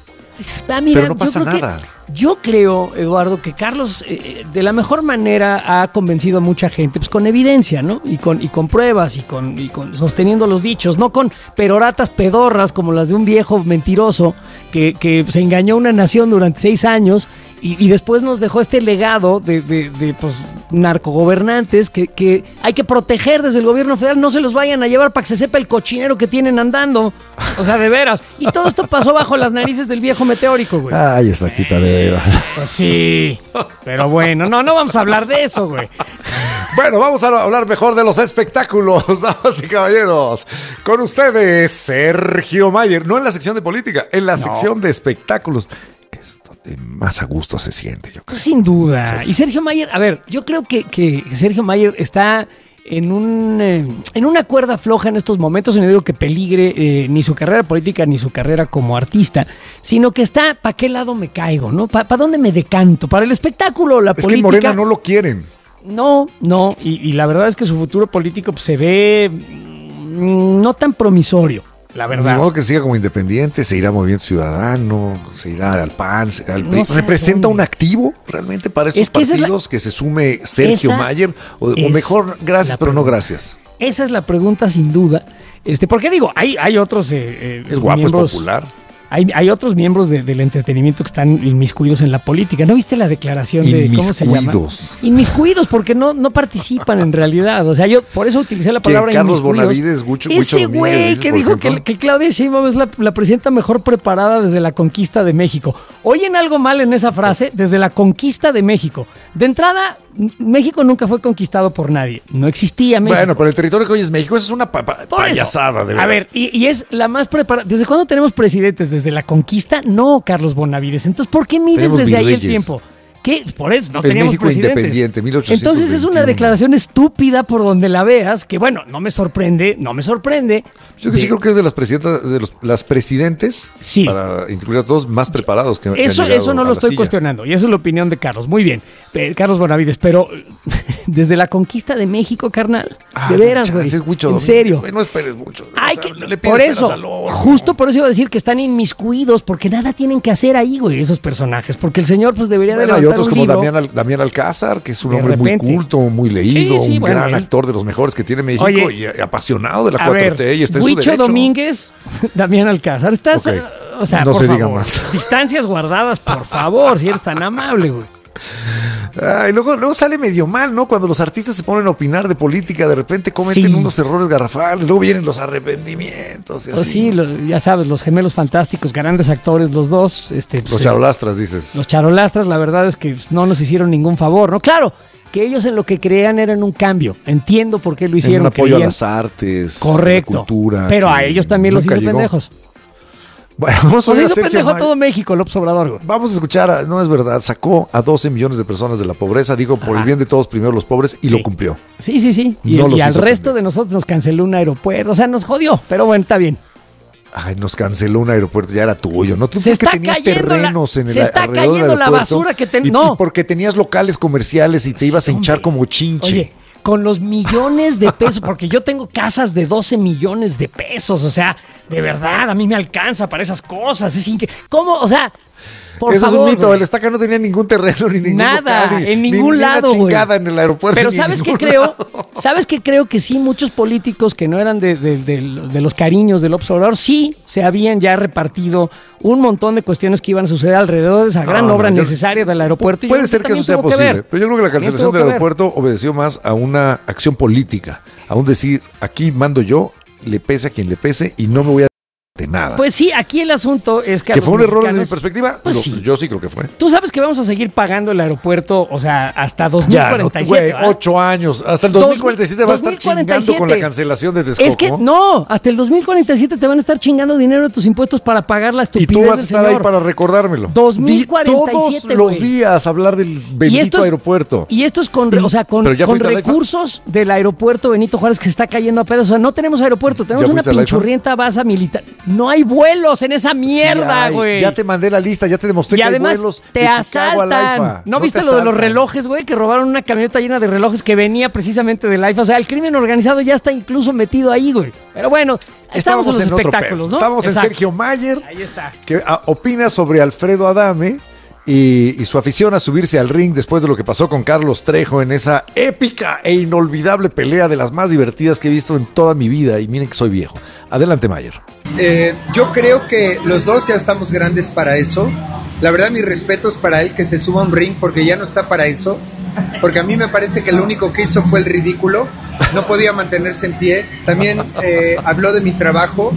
Ah, mira, pero no pasa yo creo nada. Que, yo creo, Eduardo, que Carlos eh, de la mejor manera ha convencido a mucha gente, pues con evidencia, ¿no? Y con, y con pruebas y con, y con sosteniendo los dichos, no con peroratas pedorras como las de un viejo mentiroso que, que se engañó a una nación durante seis años y, y después nos dejó este legado de, de, de pues, narcogobernantes que, que hay que proteger desde el gobierno federal. No se los vayan a llevar para que se sepa el cochinero que tienen andando. O sea, de veras. Y todo esto pasó bajo las narices del viejo meteórico, güey. Ay, esta quita de veras. Pues sí. Pero bueno, no, no vamos a hablar de eso, güey. Bueno, vamos a hablar mejor de los espectáculos, damas y caballeros. Con ustedes, Sergio Mayer. No en la sección de política, en la no. sección de espectáculos. es donde más a gusto se siente, yo creo. Sin duda. Sergio. Y Sergio Mayer, a ver, yo creo que, que Sergio Mayer está en un eh, en una cuerda floja en estos momentos, y no digo que peligre eh, ni su carrera política ni su carrera como artista, sino que está, ¿para qué lado me caigo? ¿No? ¿Para pa dónde me decanto? ¿Para el espectáculo o la es política? Es que Morena no lo quieren. No, no, y, y la verdad es que su futuro político pues, se ve mmm, no tan promisorio. La verdad. De modo que siga como independiente, se irá Movimiento Ciudadano, se irá al P A N, se irá al P R I. No sé ¿Representa dónde. un activo realmente para estos Es que esa es la- partidos que se sume Sergio esa Mayer? O, o es mejor, gracias, la pero no pregunta. gracias. Esa es la pregunta sin duda. Este, porque digo, hay, hay otros eh, eh, Es guapo, miembros, es popular. Hay, hay otros miembros de- del entretenimiento que están inmiscuidos en la política. ¿No viste la declaración de cómo se llama? Inmiscuidos. Inmiscuidos, porque no, no participan en realidad. O sea, yo por eso utilicé la ¿Quién? palabra Carlos inmiscuidos. Bonavides, Gucho- Gucho Ese Domínguez, güey dices, que por dijo ejemplo. que, que Claudia Sheinbaum es la, la presidenta mejor preparada desde la conquista de México. ¿Oyen algo mal en esa frase? Desde la conquista de México. De entrada, M- México nunca fue conquistado por nadie. No existía México. Bueno, pero el territorio que hoy es México, eso es una pa- pa- Por eso. payasada, de verdad. A ver, y, y es la más preparada. ¿Desde cuándo tenemos presidentes? ¿Desde la conquista? No, Carlos Bonavides. Entonces, ¿por qué mides Tenemos desde ahí el virreyes. tiempo? ¿Qué? Por eso, no El teníamos México presidentes. independiente, mil ochocientos veintiuno. Entonces es una declaración estúpida por donde la veas, que bueno, no me sorprende, no me sorprende. Yo de- sí creo que es de las presidentas, de los, las presidentes, Sí. para incluir a todos, más preparados que, que han Eso, llegado eso no a lo la estoy silla. cuestionando, y esa es la opinión de Carlos. Muy bien, eh, Carlos Bonavides, pero desde la conquista de México, carnal, Ah, de veras, chas, güey, es mucho, en Domínguez, serio. güey, no esperes mucho. Ay, O sea, que- le pides por peras eso, al horno. justo por eso iba a decir que están inmiscuidos, porque nada tienen que hacer ahí, güey, esos personajes, porque el señor pues debería Bueno, de hay levantar otros un como libro. Damián, Al- Damián Alcázar, que es un De hombre repente. muy culto, muy leído, Sí, sí, un bueno, gran él- actor de los mejores que tiene México. Oye, y eh, apasionado de la A cuatro ver, T y está en su Huicho derecho. Domínguez, Damián Alcázar, estás, Ok. eh, o sea, No por se diga favor, más. distancias guardadas, por favor, si eres tan amable, güey. Ah, y luego, luego sale medio mal, ¿no? Cuando los artistas se ponen a opinar de política, de repente cometen Sí. unos errores garrafales, luego vienen los arrepentimientos y Pues así. sí, lo- ya sabes, los gemelos fantásticos, grandes actores los dos. Este, Los pues, charolastras, dices. Los charolastras, la verdad es que pues, no nos hicieron ningún favor, ¿no? Claro, que ellos en lo que creían eran un cambio. Entiendo por qué lo En hicieron. un apoyo creían- a las artes, Correcto. a la cultura. Pero que a ellos también los hizo nunca llegó. pendejos. Bueno, vamos a Nos oír a hizo Sergio pendejo a Mayer. todo México, López Obrador, güey. Vamos a escuchar, a- no es verdad, sacó a doce millones de personas de la pobreza, dijo por el bien de todos primero los pobres y lo cumplió. Sí, sí, sí. Y, No y los al hizo resto de nosotros nos canceló un aeropuerto. O sea, nos jodió. Pero bueno, está bien. Ay, nos canceló un aeropuerto, ya era tuyo, ¿no? Tú Se porque está tenías cayendo la- terrenos en el se está alrededor del cayendo la aeropuerto basura que ten- y- no. y porque tenías locales comerciales y te ibas a hinchar como chinche. Oye, con los millones de pesos, porque yo tengo casas de doce millones de pesos, o sea, de verdad, a mí me alcanza para esas cosas. Es incre- ¿Cómo? O sea, por Eso favor, es un mito, güey. el Estaca no tenía ningún terreno ni ningún Nada, local, ni- en ni- ningún ni una lado, güey. chingada en el aeropuerto. Pero ni en ¿sabes qué ningún creo? lado. ¿Sabes qué creo? Que sí, muchos políticos que no eran de, de- de- de los cariños del López Obrador, sí se habían ya repartido un montón de cuestiones que iban a suceder alrededor de esa gran No, obra no, yo- necesaria del aeropuerto. y yo Puede creo ser que también eso sea tuvo que posible, ver. pero yo creo que la También cancelación tuvo del que ver. aeropuerto obedeció más a una acción política, a un decir, aquí mando yo, le pese a quien le pese y no me voy a de nada. Pues sí, aquí el asunto es que... a que los fue un error desde mi mexicanos- perspectiva, Pues lo- sí. yo sí creo que fue. Tú sabes que vamos a seguir pagando el aeropuerto, o sea, hasta dos mil Ya, no, cuarenta y siete. güey, ¿verdad? ocho años. Hasta el dos mil cuarenta y siete va a estar chingando con la cancelación de Texcoco. Es que no, hasta el dos mil cuarenta y siete te van a estar chingando dinero de tus impuestos para pagar la Y estupidez tú vas a del estar ahí señor. para recordármelo. dos mil cuarenta y siete, Di todos los güey. días hablar del bendito esto es- aeropuerto. Y esto es con, re- o sea, con, ¿Pero ya con fuiste a la I F A? recursos del aeropuerto Benito Juárez que se está cayendo a pedazos. O sea, no tenemos aeropuerto, tenemos ¿Ya una fuiste a la I F A? pinchurrienta base militar. No hay vuelos en esa mierda, Sí hay. güey. Ya te mandé la lista, ya te demostré Y que además hay vuelos te de Chicago a la I F A. asaltan. ¿No, viste te lo de los asaltan. relojes, güey? Que robaron una camioneta llena de relojes que venía precisamente de la I F A. O sea, el crimen organizado ya está incluso metido ahí, güey. Pero bueno, estamos en los otro espectáculos, pedo. ¿no? Estamos Exacto. en Sergio Mayer, Ahí está. que ah, opina sobre Alfredo Adame y, y su afición a subirse al ring después de lo que pasó con Carlos Trejo en esa épica e inolvidable pelea de las más divertidas que he visto en toda mi vida. Y miren que soy viejo. Adelante, Mayer. Eh, yo creo que los dos ya estamos grandes para eso. La verdad, mis respetos para él que se suba a un ring porque ya no está para eso. Porque a mí me parece que lo único que hizo fue el ridículo. No podía mantenerse en pie. También eh, habló de mi trabajo.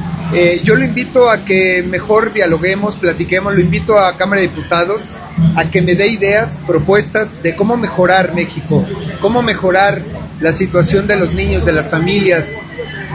Eh, yo lo invito a que mejor dialoguemos, platiquemos. Lo invito a Cámara de Diputados a que me dé ideas, propuestas de cómo mejorar México, cómo mejorar la situación de los niños, de las familias,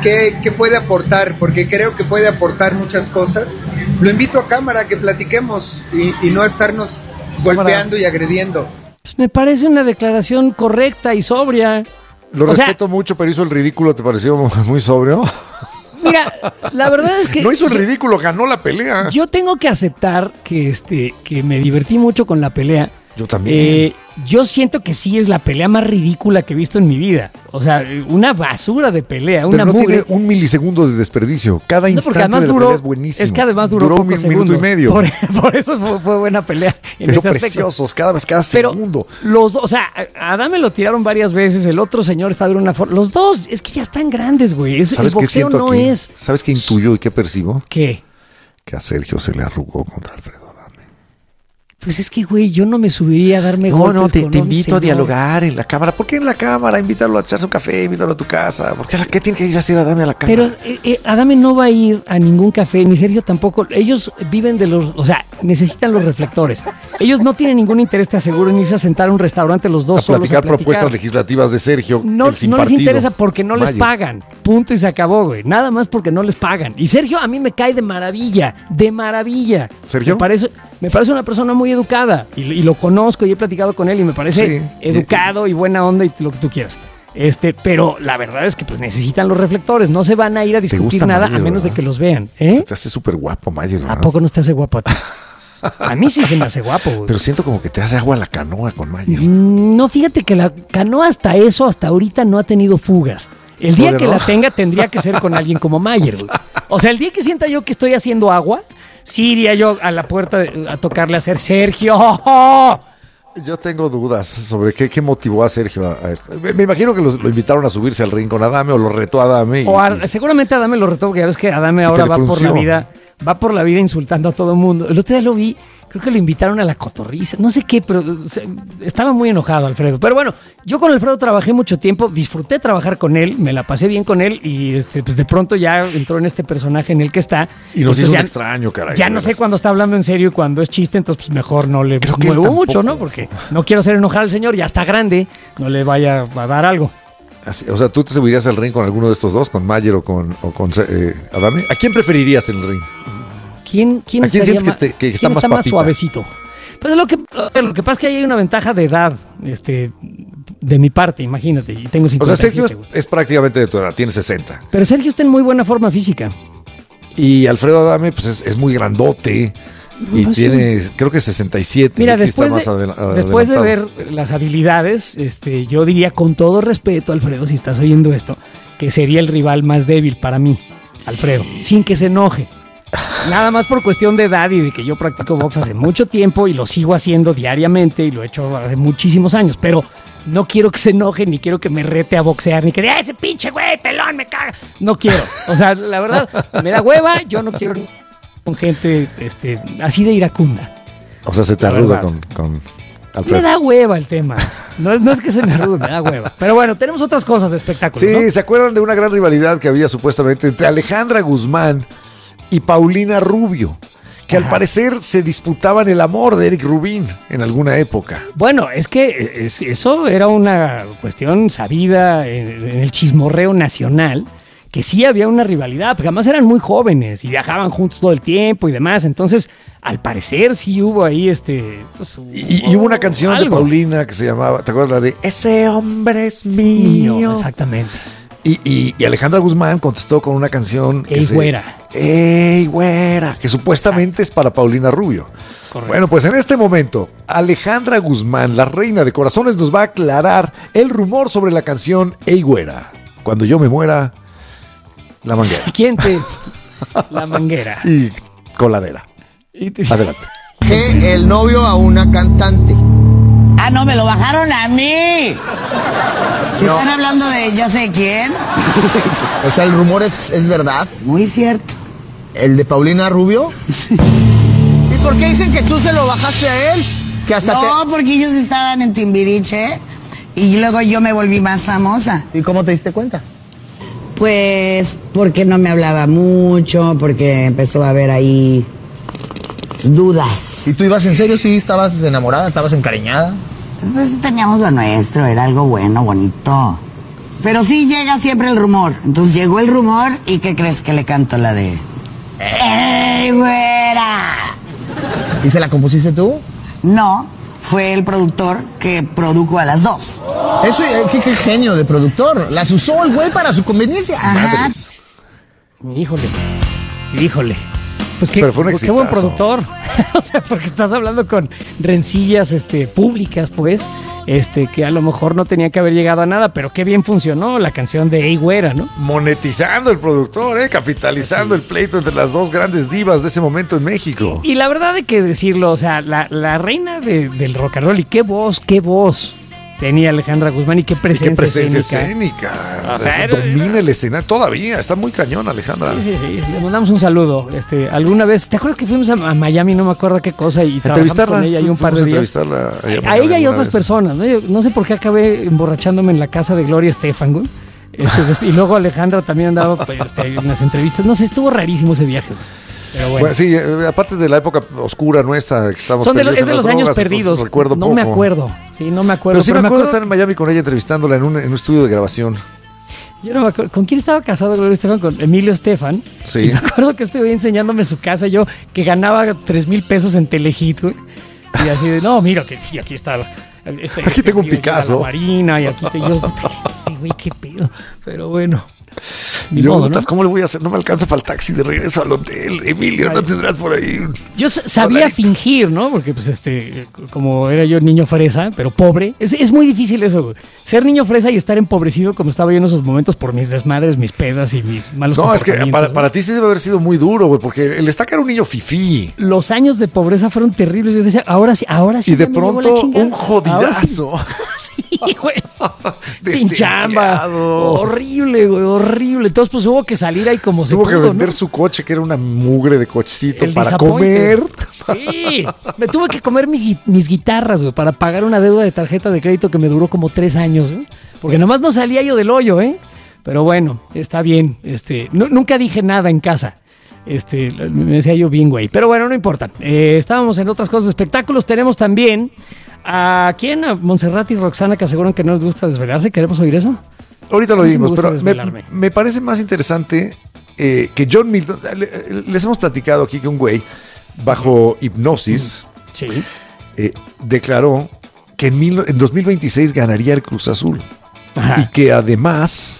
qué, qué puede aportar, porque creo que puede aportar muchas cosas. Lo invito a cámara a que platiquemos y, y no a estarnos golpeando y agrediendo. Pues me parece una declaración correcta y sobria. Lo o respeto sea, mucho, pero hizo el ridículo, ¿te pareció muy sobrio? Mira, la verdad es que... No hizo el ridículo, ganó la pelea. Yo tengo que aceptar que, este, que me divertí mucho con la pelea. Yo también. Eh, yo siento que sí es la pelea más ridícula que he visto en mi vida. O sea, una basura de pelea, una Pero no mugre. tiene un milisegundo de desperdicio. Cada No, instante porque además de la duró, pelea es buenísimo. es que además duró, duró un pocos minuto segundos. y medio. Por, por eso fue, fue buena pelea en Pero ese aspecto. preciosos, cada vez, cada Pero segundo. Los, o sea, a Adame lo tiraron varias veces, el otro señor está de una forma. Los dos, es que ya están grandes, güey. Es, el ¿Sabes qué boxeo siento no aquí? es. ¿Sabes qué intuyo y qué percibo? ¿Qué? Que a Sergio se le arrugó contra Alfredo. Pues es que, güey, yo no me subiría a darme No, golpes no, te, con te un invito a señor. dialogar en la cámara. ¿Por qué en la cámara? Invítalo a echarse un café, invítalo a tu casa. ¿Por qué, qué tiene que ir a hacer Adame a la cámara? Pero eh, eh, Adame no va a ir a ningún café, ni Sergio tampoco. Ellos viven de los, o sea, necesitan los reflectores. Ellos no tienen ningún interés, te aseguro, en irse a sentar a un restaurante los dos a solos platicar a platicar. propuestas legislativas de Sergio. No, el sin no les partido. interesa porque no les Mayer. pagan. Punto y se acabó, güey. Nada más porque no les pagan. Y Sergio a mí me cae de maravilla, de maravilla. ¿Sergio? Me parece, me parece una persona muy educada y, y lo conozco y he platicado con él y me parece Sí. educado y buena onda y lo que tú quieras. Este, pero la verdad es que pues necesitan los reflectores. No se van a ir a discutir gusta nada Mayer, a menos ¿verdad? de que los vean. ¿eh? Te hace súper guapo, Mayer, ¿A ¿verdad? poco no te hace guapo a ti? A mí sí se me hace guapo, güey. Pero siento como que te hace agua la canoa con Mayer. Mm, No, fíjate que la canoa hasta eso, hasta ahorita no ha tenido fugas. El día Fuga, que ¿no? la tenga tendría que ser con alguien como Mayer, güey. O sea, el día que sienta yo que estoy haciendo agua, sí iría yo a la puerta de- a tocarle a hacer Sergio. Yo tengo dudas sobre qué, qué motivó a Sergio a, a esto. Me, me imagino que los- lo invitaron a subirse al ring con Adame o lo retó a Adame. Y, O a- y- seguramente Adame lo retó, porque ya ves que Adame Y ahora se le va por la frunció. vida, va por la vida insultando a todo el mundo. El otro día lo vi, creo que lo invitaron a la cotorriza, no sé qué, pero se- estaba muy enojado Alfredo. Pero bueno, yo con Alfredo trabajé mucho tiempo, disfruté trabajar con él, me la pasé bien con él y este, pues de pronto ya entró en este personaje en el que está. y nos Entonces hizo ya, un extraño, caray. ya de no sé veras. cuándo está hablando en serio y cuándo es chiste, entonces pues mejor no le Creo que él muevo mucho, tampoco. ¿no? Porque no quiero hacer enojar al señor, ya está grande, no le vaya a dar algo. Así, o sea, ¿tú te subirías al ring con alguno de estos dos? ¿Con Mayer o con, o con eh, Adame? ¿A quién preferirías en el ring? ¿Quién, quién, ¿A quién estaría sientes que ma- te- que está quién más está más papita? suavecito? Pues lo que, lo que pasa es que ahí hay una ventaja de edad, este, de mi parte, imagínate, y tengo O sea, cincuenta y siete, Sergio es, güey. es prácticamente de tu edad, tiene sesenta. Pero Sergio está en muy buena forma física. Y Alfredo Adame, pues es, es muy grandote. Y Pues, tiene, creo que sesenta y siete. Mira, y sí está después, más de, adela- después de adelantado. ver las habilidades, este, yo diría con todo respeto, Alfredo, si estás oyendo esto, que sería el rival más débil para mí, Alfredo, sin que se enoje. Nada más por cuestión de edad y de que yo practico box hace mucho tiempo y lo sigo haciendo diariamente y lo he hecho hace muchísimos años, pero no quiero que se enoje, ni quiero que me rete a boxear, ni que diga, ese pinche güey, pelón, me caga. No quiero. O sea, la verdad, me da hueva, yo no quiero con gente este, así de iracunda. O sea, se te La arruga verdad. con, con Me Alfredo. da hueva el tema. No es, no es que se me arrugue, me da hueva. Pero bueno, tenemos otras cosas de espectáculo, Sí, ¿no? ¿se acuerdan de una gran rivalidad que había supuestamente entre Alejandra Guzmán y Paulina Rubio? Que al parecer se disputaban el amor de Eric Rubín en alguna época. Bueno, es que es- eso era una cuestión sabida en, en el chismorreo nacional, que sí había una rivalidad, porque además eran muy jóvenes y viajaban juntos todo el tiempo y demás. Entonces, al parecer sí hubo ahí este... pues, Y, y hubo una canción algo. de Paulina que se llamaba, ¿te acuerdas? La de Ese hombre es mío. Mío, exactamente. Y, y- y Alejandra Guzmán contestó con una canción que Ey, se- güera. Ey, güera, que supuestamente es para Paulina Rubio. Correcto. Bueno, pues en este momento, Alejandra Guzmán, la reina de corazones, nos va a aclarar el rumor sobre la canción Ey, güera. Cuando yo me muera, la manguera. ¿Quién te...? La manguera. Y coladera. Y te- Adelante. Que el novio a una cantante. Ah, no, me lo bajaron a mí. Si No. están hablando de ya sé quién. O sea, el rumor es, es verdad. Muy cierto. ¿El de Paulina Rubio? ¿Y por qué dicen que tú se lo bajaste a él? Que hasta No, porque ellos estaban en Timbiriche y luego yo me volví más famosa. te... ¿Y cómo te diste cuenta? Pues porque no me hablaba mucho, porque empezó a haber ahí dudas. ¿Y tú ibas en serio? ¿Sí estabas enamorada? ¿Estabas encariñada? Pues teníamos lo nuestro, era algo bueno, bonito. pero sí llega siempre el rumor. Entonces llegó el rumor y ¿qué crees que le canto la de? ¡Ey, güera! ¿Y se la compusiste tú? No, fue el productor que produjo a las dos. Eso, qué, qué genio de productor. Las usó el güey para su conveniencia. Ajá. Híjole, híjole. Pues qué, Pero fue un pues qué buen exitazo. productor. O sea, porque estás hablando con rencillas este, públicas, pues, este, que a lo mejor no tenía que haber llegado a nada, pero qué bien funcionó la canción de Ey Güera, ¿no? Monetizando el productor, ¿eh? Capitalizando Sí. el pleito entre las dos grandes divas de ese momento en México. Y la verdad hay que decirlo, o sea, la, la reina de- del rock and roll, y qué voz, qué voz tenía Alejandra Guzmán y qué Y presencia, qué presencia escénica. escénica. O sea, Eso domina el escenario todavía. Está muy cañón, Alejandra. Sí, sí, sí. Le mandamos un saludo. Este, alguna vez, ¿te acuerdas que fuimos a, a Miami? No me acuerdo qué cosa y trabajamos Entrevistarla. con ella ahí un par de Fuimos a días. entrevistarla ahí A, Miami ella y alguna otras vez. personas, ¿no? Yo no sé por qué acabé emborrachándome en la casa de Gloria Estefan, güey. Este, desp- y luego Alejandra también andaba pues, este, en las entrevistas. No sé, estuvo rarísimo ese viaje, güey. Pero bueno. Bueno, sí, eh, aparte de la época oscura nuestra, que estamos Son de los- perdidos es de en los las años drogas, perdidos. entonces recuerdo No me poco. acuerdo. Sí, no me acuerdo. Pero sí pero me me acuerdo acuerdo- estar en Miami con ella entrevistándola en un, en un estudio de grabación. Yo no me acuerdo. ¿Con quién estaba casado Gloria Estefan? Con Emilio Estefan. Sí. Y me acuerdo que estoy enseñándome su casa, yo que ganaba tres mil pesos en Telehit, güey. Y así de, no, mira, que sí, aquí está. Este, Aquí tengo un aquí está Picasso. La Marina, y aquí te yo. Ay, güey, qué pedo. Pero bueno. Y Ni yo, modo, ¿no? ¿cómo le voy a hacer? No me alcanza para el taxi de regreso al hotel. Emilio, ¿no tendrás por ahí? un- Yo s- sabía fingir, ¿no? Porque, pues, este, como era yo niño fresa, pero pobre. Es, es muy difícil eso, güey. Ser niño fresa y estar empobrecido como estaba yo en esos momentos por mis desmadres, mis pedas y mis malos No, es que comportamientos, para, ¿no? para ti sí debe haber sido muy duro, güey, porque el Estaca era un niño fifí. Los años de pobreza fueron terribles. Yo decía, ahora sí, ahora sí. Y de ya me llevó la pronto chingada. un Ahora sí. jodidazo. Sí, güey. Sin chamba. Desempleado. Horrible, güey, horrible. Entonces, pues hubo que salir ahí como se Tuvo que pudo, vender ¿no? su coche, que era una mugre de cochecito, El para disappointed. comer. Sí, me tuve que comer mi gui- mis guitarras, güey, para pagar una deuda de tarjeta de crédito que me duró como tres años, güey. Porque nomás no salía yo del hoyo, ¿eh? Pero bueno, está bien. Este, nu- nunca dije nada en casa. Este, me decía yo bien, güey. Pero bueno, no importa. Eh, estábamos en otras cosas de espectáculos. Tenemos también a quién, a Montserrat y Roxana, que aseguran que no les gusta desvelarse. ¿Queremos oír eso? Ahorita lo A mí sí me vimos, gusta pero me, desvelarme. me parece más interesante eh, que John Milton. o sea, le- les hemos platicado aquí que un güey, bajo hipnosis, Sí. eh, declaró que en, mil- en dos mil veintiséis ganaría el Cruz Azul. Ajá. Y que además,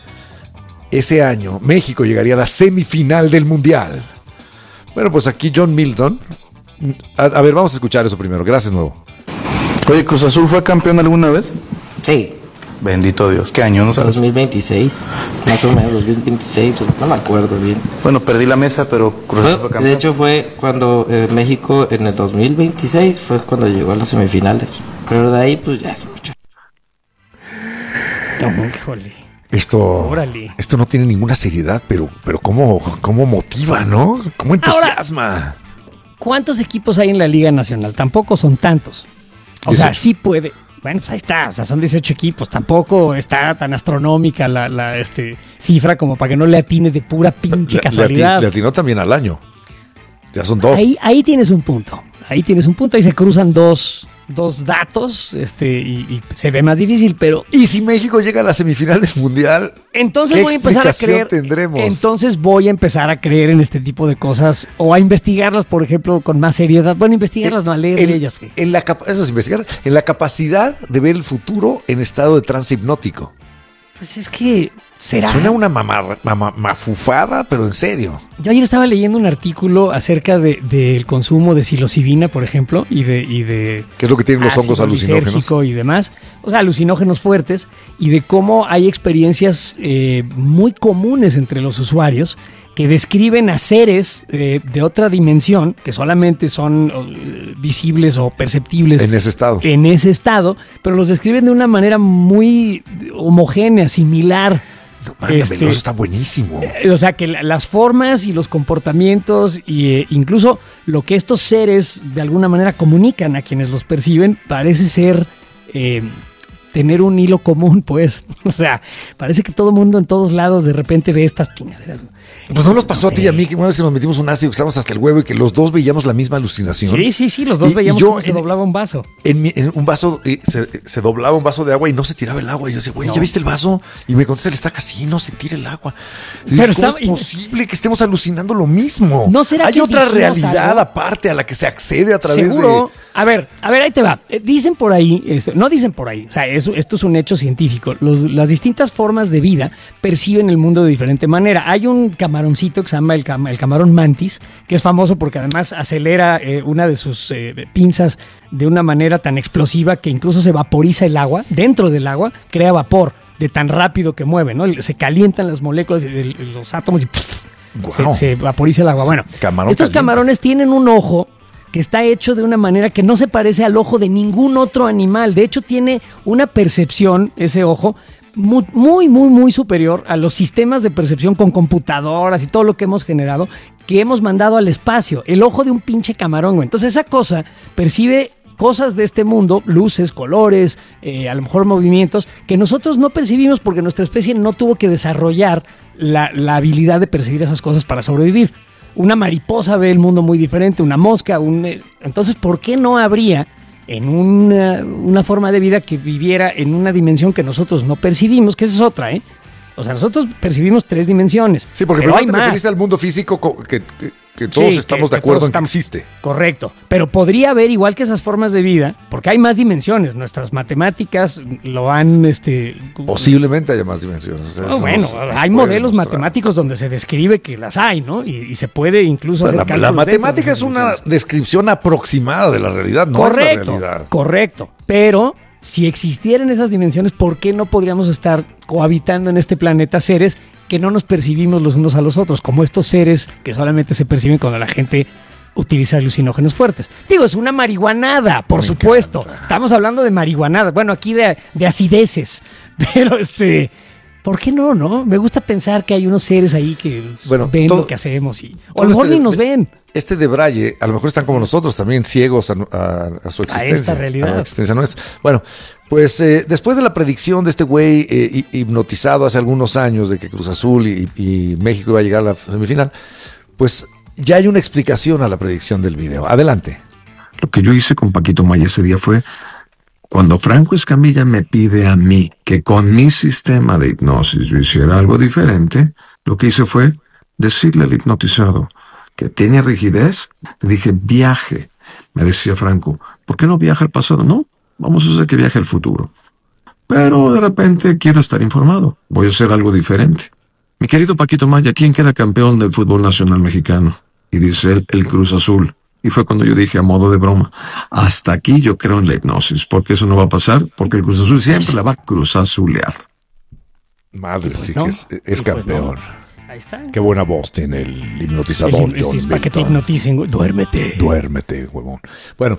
ese año, México llegaría a la semifinal del Mundial. Bueno, pues aquí John Milton. A, a ver, vamos a escuchar eso primero. Gracias, nuevo. Oye, ¿Cruz Azul fue campeón alguna vez? Sí. Bendito Dios, ¿qué año? No sabes. dos mil veintiséis, más o menos, dos mil veintiséis, no me acuerdo bien. Bueno, perdí la mesa, pero Cruz Azul fue Fue- campeón. de hecho fue cuando eh, México en el dos mil veintiséis fue cuando llegó a las semifinales. Pero de ahí pues ya es mucho. Híjole. Esto, Órale. esto no tiene ninguna seriedad, pero, pero cómo, cómo motiva, ¿no? ¿Cómo entusiasma? ¿Cuántos equipos hay en la Liga Nacional? Tampoco son tantos. O sea, dieciocho. sí puede. Bueno, pues ahí está. O sea, son dieciocho equipos. Tampoco está tan astronómica la, la, este, cifra como para que no le atine de pura pinche Le- le ati- casualidad. Le atinó también al año. Ya son dos. Ahí, ahí tienes un punto. Ahí tienes un punto. Ahí se cruzan dos, dos datos este, y, y se ve más difícil, pero Y si México llega a la semifinal del Mundial, entonces ¿qué voy a empezar a explicación creer. tendremos? Entonces voy a empezar a creer en este tipo de cosas o a investigarlas, por ejemplo, con más seriedad. Bueno, investigarlas, no a leer de En- ellas. güey. en la capa- eso es investigar, en la capacidad de ver el futuro en estado de trance hipnótico. Pues es que será. Suena una mamá, mamá- mafufada, pero en serio. Yo ayer estaba leyendo un artículo acerca de- del consumo de psilocibina, por ejemplo, y de, y de ¿Qué es lo que tienen los hongos ácido alucinógenos? lisérgico y demás, o sea, alucinógenos fuertes, y de cómo hay experiencias eh, muy comunes entre los usuarios que describen a seres eh, de otra dimensión, que solamente son eh, visibles o perceptibles En ese estado. en ese estado, pero los describen de una manera muy homogénea, similar. Mándamelo, Este, eso está buenísimo. eh, O sea, que la- las formas y los comportamientos y eh, incluso lo que estos seres de alguna manera comunican a quienes los perciben parece ser eh, tener un hilo común, pues. O sea, parece que todo mundo en todos lados de repente ve estas chingaderas. Pues no nos pasó no sé. a ti y a mí que una vez que nos metimos un ácido que estábamos hasta el huevo y que los dos veíamos la misma alucinación. Sí, sí, sí, los dos y, veíamos y yo, cómo se en, doblaba un vaso. En, mi, en un vaso eh, se, se doblaba un vaso de agua y no se tiraba el agua. Y yo decía, güey, no. ¿ya viste el vaso? Y me contesta el estaca, sí, no se tira el agua. Y Pero ¿cómo está, es posible que estemos alucinando lo mismo? ¿No será Hay que otra realidad algo? aparte a la que se accede a través ¿Seguro? de... A ver, a ver, ahí te va. Eh, dicen por ahí, este, no dicen por ahí, o sea, eso, esto es un hecho científico. Los, las distintas formas de vida perciben el mundo de diferente manera. Hay un camaroncito que se llama el, cam el camarón mantis, que es famoso porque además acelera eh, una de sus eh, pinzas de una manera tan explosiva que incluso se vaporiza el agua, dentro del agua, crea vapor de tan rápido que mueve, ¿no? Se calientan las moléculas, de los átomos y pff, wow. se, se vaporiza el agua. Bueno, Camarón estos caliente. camarones tienen un ojo que está hecho de una manera que no se parece al ojo de ningún otro animal. De hecho, tiene una percepción, ese ojo, muy, muy, muy, muy superior a los sistemas de percepción con computadoras y todo lo que hemos generado, que hemos mandado al espacio. El ojo de un pinche camarón, güey. Entonces, esa cosa percibe cosas de este mundo, luces, colores, eh, a lo mejor movimientos, que nosotros no percibimos porque nuestra especie no tuvo que desarrollar la, la habilidad de percibir esas cosas para sobrevivir. Una mariposa ve el mundo muy diferente, una mosca, un... Entonces, ¿por qué no habría en una, una forma de vida que viviera en una dimensión que nosotros no percibimos? Que esa es otra, ¿eh? O sea, nosotros percibimos tres dimensiones. Sí, porque primero te referiste al mundo físico que, que, que todos sí, estamos que, de acuerdo en que existe. Correcto. Pero podría haber, igual que esas formas de vida, porque hay más dimensiones. Nuestras matemáticas lo han... este Posiblemente haya más dimensiones. O sea, no, bueno, hay modelos matemáticos donde se describe que las hay, ¿no? Y, y se puede incluso bueno, hacer la, la matemática es una descripción aproximada de la realidad, no correcto, es la realidad. Correcto, pero... Si existieran esas dimensiones, ¿por qué no podríamos estar cohabitando en este planeta seres que no nos percibimos los unos a los otros? Como estos seres que solamente se perciben cuando la gente utiliza alucinógenos fuertes. Digo, es una marihuanada, por Me supuesto. Encanta. Estamos hablando de marihuanada. Bueno, aquí de, de acideces. Pero este... ¿Por qué no, no? Me gusta pensar que hay unos seres ahí que bueno, ven todo, lo que hacemos y o a lo mejor este ni nos ven. Este de Braille, a lo mejor están como nosotros también ciegos a, a, a su existencia. A esta realidad. A la existencia nuestra. Bueno, pues eh, después de la predicción de este güey eh, hipnotizado hace algunos años de que Cruz Azul y, y México iba a llegar a la semifinal, pues ya hay una explicación a la predicción del video. Adelante. Lo que yo hice con Paquito Maya ese día fue... Cuando Franco Escamilla me pide a mí que con mi sistema de hipnosis yo hiciera algo diferente, lo que hice fue decirle al hipnotizado que tiene rigidez. Le dije, viaje. Me decía Franco, ¿por qué no viaja al pasado? No, vamos a hacer que viaje al futuro. Pero de repente quiero estar informado. Voy a hacer algo diferente. Mi querido Paquito Maya, ¿quién queda campeón del fútbol nacional mexicano? Y dice él, el Cruz Azul. Y fue cuando yo dije a modo de broma, hasta aquí yo creo en la hipnosis, porque eso no va a pasar, porque el Cruz Azul siempre la va a cruzazulear. Madre, pues sí no. que es, es campeón. Pues no. Ahí está. Qué buena voz tiene el hipnotizador, el, John es para que te hipnoticen, güey. Duérmete. Duérmete, huevón. Bueno,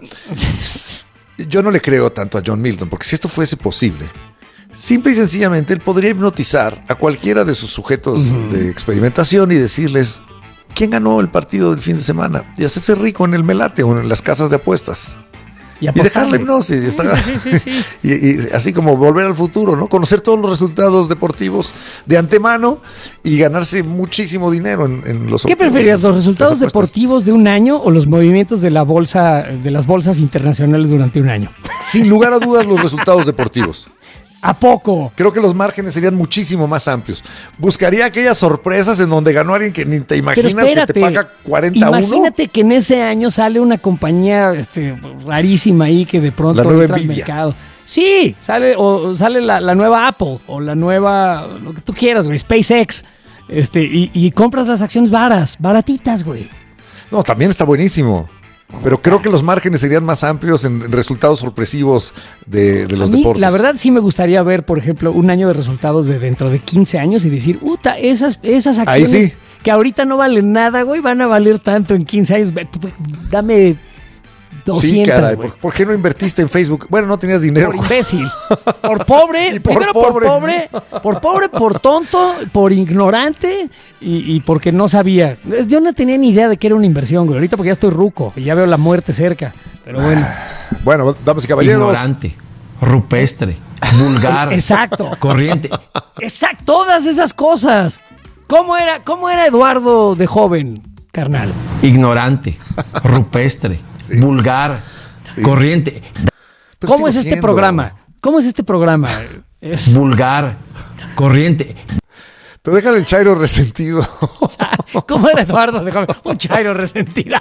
yo no le creo tanto a John Milton, porque si esto fuese posible, simple y sencillamente él podría hipnotizar a cualquiera de sus sujetos uh-huh. de experimentación y decirles... ¿Quién ganó el partido del fin de semana? Y hacerse rico en el melate o en las casas de apuestas. Y, y dejar la hipnosis. Y, estar, sí, sí, sí. y, y así como volver al futuro, ¿no? Conocer todos los resultados deportivos de antemano y ganarse muchísimo dinero en, en los ¿Qué preferías, los resultados deportivos de un año o los movimientos de la bolsa, de las bolsas internacionales durante un año? Sin lugar a dudas, los resultados deportivos. ¿A poco? Creo que los márgenes serían muchísimo más amplios. Buscaría aquellas sorpresas en donde ganó alguien que ni te imaginas espérate, que te paga cuarenta a uno. Imagínate que en ese año sale una compañía este, rarísima ahí que de pronto entra al mercado. Sí, sale, o sale la, la nueva Apple o la nueva, lo que tú quieras, güey, SpaceX. Este, y, y compras las acciones varas, baratitas, güey. No, también está buenísimo. Pero creo que los márgenes serían más amplios en resultados sorpresivos de, de los a mí, deportes. La verdad sí me gustaría ver, por ejemplo, un año de resultados de dentro de quince años y decir, puta, esas, esas acciones sí. que ahorita no valen nada, güey, van a valer tanto en quince años. Dame doscientos, sí, caray, ¿por, ¿por qué no invertiste en Facebook? Bueno, no tenías dinero. Por imbécil. Por pobre. por primero pobre. por pobre. Por pobre, por tonto, por ignorante y, y porque no sabía. Yo no tenía ni idea de que era una inversión, güey. Ahorita porque ya estoy ruco y ya veo la muerte cerca. Pero bueno. Bueno, damas y caballeros. Ignorante, rupestre, vulgar, exacto, corriente. Exacto, todas esas cosas. ¿Cómo era, cómo era Eduardo de joven, carnal? Ignorante, rupestre, sí. vulgar, sí. corriente. Pero ¿Cómo es este siendo. programa? ¿Cómo es este programa? Es... Vulgar, corriente. Pero déjale el chairo resentido. ¿Cómo era Eduardo de joven? Un chairo resentido.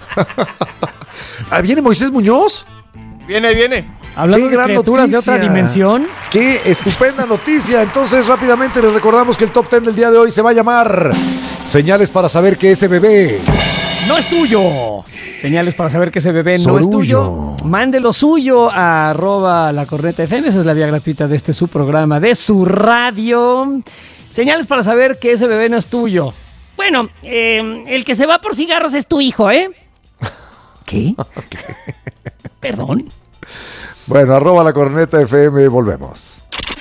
¿Ah, viene Moisés Muñoz? Viene, viene. Hablando de criaturas noticia. de otra dimensión. ¡Qué estupenda noticia! Entonces, rápidamente les recordamos que el top ten del día de hoy se va a llamar Señales para saber que ese bebé no es tuyo. Señales para saber que ese bebé Sorullo. no es tuyo. Mande lo suyo a arroba la corneta F M. Esa es la vía gratuita de este su programa, de su radio. Señales para saber que ese bebé no es tuyo. Bueno, eh, el que se va por cigarros es tu hijo, ¿eh? ¿Qué? Okay. Perdón. Bueno, arroba la corneta F M, volvemos.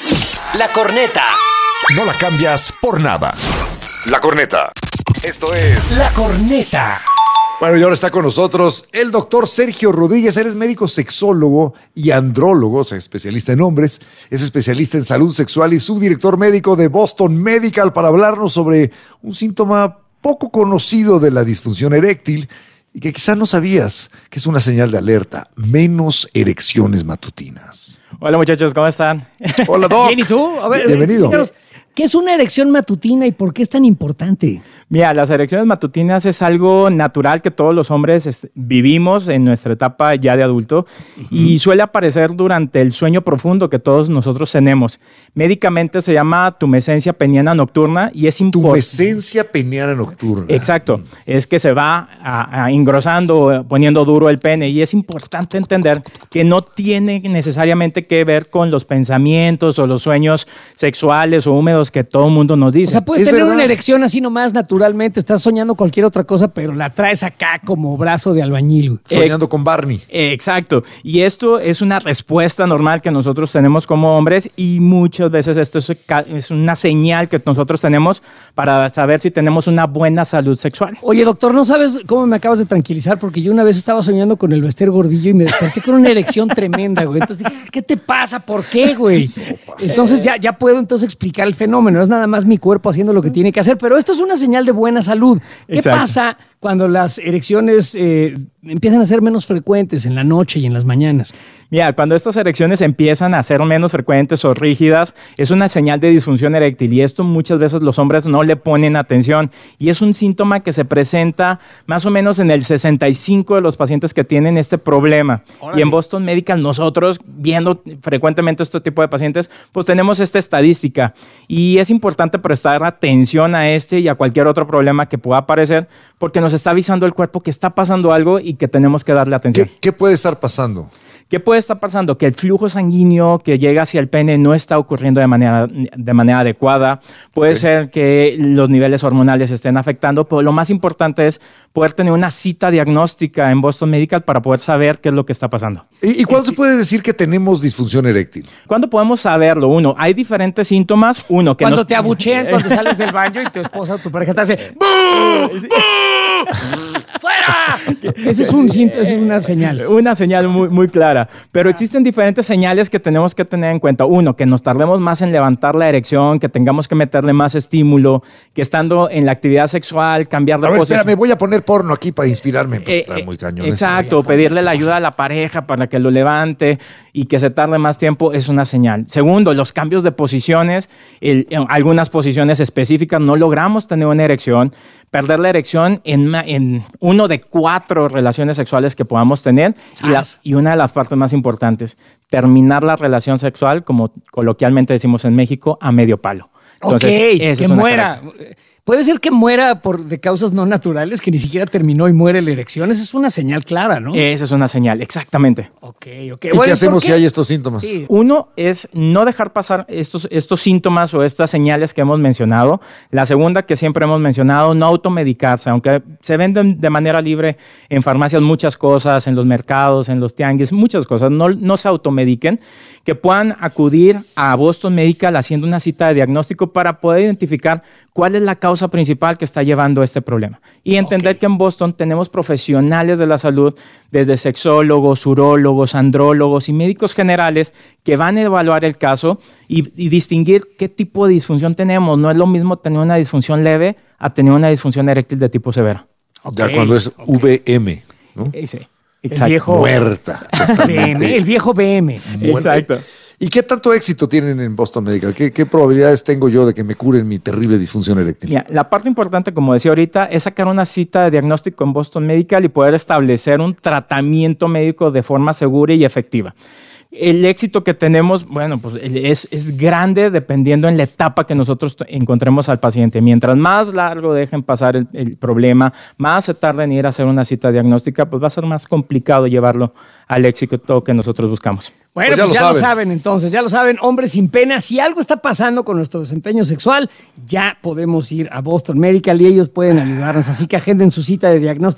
La corneta. No la cambias por nada. La corneta. Esto es La Corneta. Bueno, y ahora está con nosotros el doctor Sergio Rodríguez. Él es médico sexólogo y andrólogo, o sea, especialista en hombres. Es especialista en salud sexual y subdirector médico de Boston Medical para hablarnos sobre un síntoma poco conocido de la disfunción eréctil y que quizás no sabías que es una señal de alerta: menos erecciones matutinas. Hola muchachos, ¿cómo están? Hola Doc. Bien, ¿y tú? A ver, bienvenido. Díganos, ¿qué es una erección matutina y por qué es tan importante? Mira, las erecciones matutinas es algo natural que todos los hombres es, vivimos en nuestra etapa ya de adulto uh-huh. y suele aparecer durante el sueño profundo que todos nosotros tenemos. Médicamente se llama tumescencia peniana nocturna y es importante. Tumescencia peniana nocturna. Exacto. Es que se va a, a engrosando, poniendo duro el pene, y es importante entender que no tiene necesariamente que ver con los pensamientos o los sueños sexuales o húmedos que todo el mundo nos dice. O sea, puedes es tener verdad. una erección así nomás naturalmente, estás soñando cualquier otra cosa, pero la traes acá como brazo de albañil. Soñando eh, con Barney. Eh, exacto. Y esto es una respuesta normal que nosotros tenemos como hombres, y muchas veces esto es, es una señal que nosotros tenemos para saber si tenemos una buena salud sexual. Oye, doctor, ¿no sabes cómo me acabas de tranquilizar? Porque yo una vez estaba soñando con el Bester Gordillo y me desperté con una erección tremenda, güey. Entonces dije, ¿qué te pasa? ¿Por qué, güey? Entonces ya, ya puedo entonces explicar el fenómeno. Es nada más mi cuerpo haciendo lo que tiene que hacer, pero esto es una señal de buena salud. ¿Qué Exacto. pasa cuando las erecciones eh, empiezan a ser menos frecuentes en la noche y en las mañanas? Mira, cuando estas erecciones empiezan a ser menos frecuentes o rígidas, es una señal de disfunción eréctil, y esto muchas veces los hombres no le ponen atención, y es un síntoma que se presenta más o menos en el sesenta y cinco de los pacientes que tienen este problema. Órale. Y en Boston Medical nosotros, viendo frecuentemente este tipo de pacientes, pues tenemos esta estadística, y es importante prestar atención a este y a cualquier otro problema que pueda aparecer, porque nos está avisando el cuerpo que está pasando algo y que tenemos que darle atención. ¿Qué, qué puede estar pasando? ¿Qué puede estar pasando? Que el flujo sanguíneo que llega hacia el pene no está ocurriendo de manera, de manera adecuada. Puede okay. ser que los niveles hormonales estén afectando, pero lo más importante es poder tener una cita diagnóstica en Boston Medical para poder saber qué es lo que está pasando. ¿Y, y cuándo se puede decir que tenemos disfunción eréctil? ¿Cuándo podemos saberlo? Uno, hay diferentes síntomas. Uno, que cuando nos... te abuchean, cuando sales del baño y tu esposa o tu pareja te hace ¡bú! ¡Bú! ¡Fuera! Ese es, un, esa es una señal. Una señal muy, muy clara. Pero existen diferentes señales que tenemos que tener en cuenta. Uno, que nos tardemos más en levantar la erección, que tengamos que meterle más estímulo, que estando en la actividad sexual, cambiar de posición. A ver, posición. espera, me voy a poner porno aquí para inspirarme. Pues eh, está muy cañón. Exacto, pedirle la ayuda a la pareja para que lo levante y que se tarde más tiempo es una señal. Segundo, los cambios de posiciones. El, en algunas posiciones específicas no logramos tener una erección. Perder la erección en, en uno de cuatro relaciones sexuales que podamos tener. Y, la, y una de las partes más importantes, terminar la relación sexual, como coloquialmente decimos en México, a medio palo. Entonces, ok, que muera. Caracter. Puede ser que muera por de causas no naturales, que ni siquiera terminó y muere la erección. Esa es una señal clara, ¿no? Esa es una señal, exactamente. Ok, ok. ¿Y bueno, qué hacemos si hay estos síntomas? Sí. Uno es no dejar pasar estos, estos síntomas o estas señales que hemos mencionado. La segunda, que siempre hemos mencionado, no automedicarse. Aunque se venden de manera libre en farmacias muchas cosas, en los mercados, en los tianguis, muchas cosas. No, no se automediquen. Que puedan acudir a Boston Medical haciendo una cita de diagnóstico para poder identificar cuál es la causa principal que está llevando a este problema. Y entender okay. que en Boston tenemos profesionales de la salud, desde sexólogos, urólogos, andrólogos y médicos generales que van a evaluar el caso y, y distinguir qué tipo de disfunción tenemos. No es lo mismo tener una disfunción leve a tener una disfunción eréctil de tipo severo. Okay. Ya cuando es okay. V M, ¿no? Sí, exacto. El viejo, muerta. B M, el viejo B M. Sí, exacto. ¿Y qué tanto éxito tienen en Boston Medical? ¿Qué, ¿Qué probabilidades tengo yo de que me curen mi terrible disfunción eréctil? Mira, la parte importante, como decía ahorita, es sacar una cita de diagnóstico en Boston Medical y poder establecer un tratamiento médico de forma segura y efectiva. El éxito que tenemos, bueno, pues es, es grande dependiendo en la etapa que nosotros encontremos al paciente. Mientras más largo dejen pasar el, el problema, más se tarda en ir a hacer una cita diagnóstica, pues va a ser más complicado llevarlo al éxito que nosotros buscamos. Bueno, pues ya, pues lo, ya saben. lo saben entonces, ya lo saben, hombres sin pena, si algo está pasando con nuestro desempeño sexual, ya podemos ir a Boston Medical y ellos pueden ayudarnos, así que agenden su cita de diagnóstico